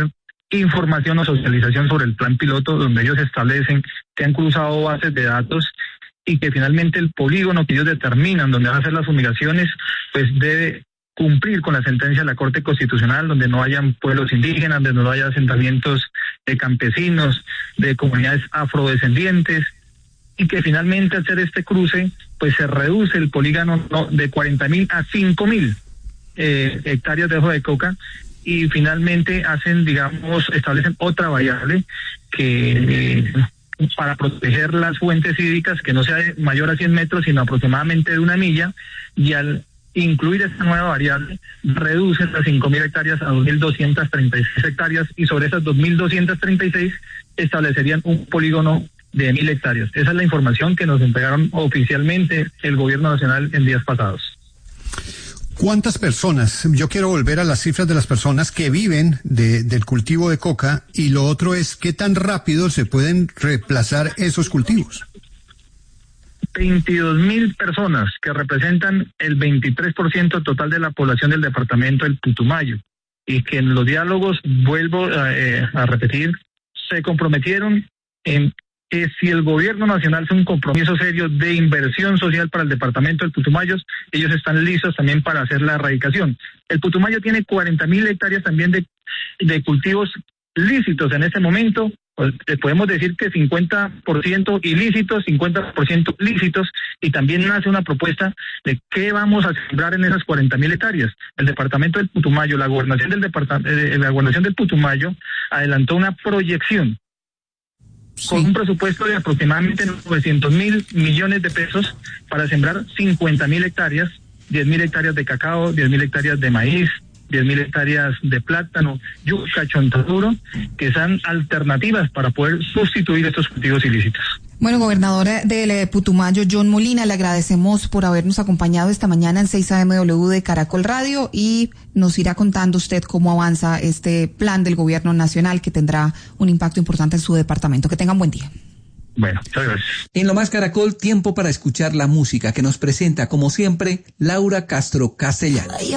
información o socialización sobre el plan piloto, donde ellos establecen que han cruzado bases de datos y que finalmente el polígono que ellos determinan donde van a hacer las fumigaciones, pues debe cumplir con la sentencia de la Corte Constitucional, donde no hayan pueblos indígenas, donde no haya asentamientos de campesinos, de comunidades afrodescendientes, y que finalmente al hacer este cruce, pues se reduce el polígono no, de cuarenta mil a cinco mil eh, hectáreas de hoja de coca, y finalmente hacen, digamos, establecen otra variable que eh, para proteger las fuentes hídricas, que no sea de mayor a cien metros, sino aproximadamente de una milla, y al incluir esta nueva variable, reducen las cinco mil hectáreas a dos mil doscientas treinta y seis hectáreas, y sobre esas dos mil doscientas treinta y seis establecerían un polígono de mil hectáreas. Esa es la información que nos entregaron oficialmente el gobierno nacional en días pasados. ¿Cuántas personas? Yo quiero volver a las cifras de las personas que viven de, del cultivo de coca, y lo otro es qué tan rápido se pueden reemplazar esos cultivos. veintidós mil personas, que representan el veintitrés por ciento total de la población del departamento del Putumayo, y que en los diálogos, vuelvo a, eh, a repetir, se comprometieron en que si el gobierno nacional hace un compromiso serio de inversión social para el departamento del Putumayo, ellos están listos también para hacer la erradicación. El Putumayo tiene cuarenta mil hectáreas también de, de cultivos lícitos en este momento. Pues, podemos decir que cincuenta por ciento ilícitos, cincuenta por ciento lícitos, y también nace una propuesta de qué vamos a sembrar en esas cuarenta mil hectáreas. El departamento del Putumayo, la gobernación del departamento, eh, la gobernación del Putumayo adelantó una proyección con un presupuesto de aproximadamente novecientos mil millones de pesos para sembrar cincuenta mil hectáreas, diez mil hectáreas de cacao, diez mil hectáreas de maíz, diez mil hectáreas de plátano, yuca, chontaduro, que son alternativas para poder sustituir estos cultivos ilícitos. Bueno, gobernadora del Putumayo, John Molina, le agradecemos por habernos acompañado esta mañana en seis A M W de Caracol Radio, y nos irá contando usted cómo avanza este plan del gobierno nacional que tendrá un impacto importante en su departamento. Que tengan buen día. Bueno, muchas gracias. En Lo Más Caracol, tiempo para escuchar la música que nos presenta, como siempre, Laura Castro Castellano.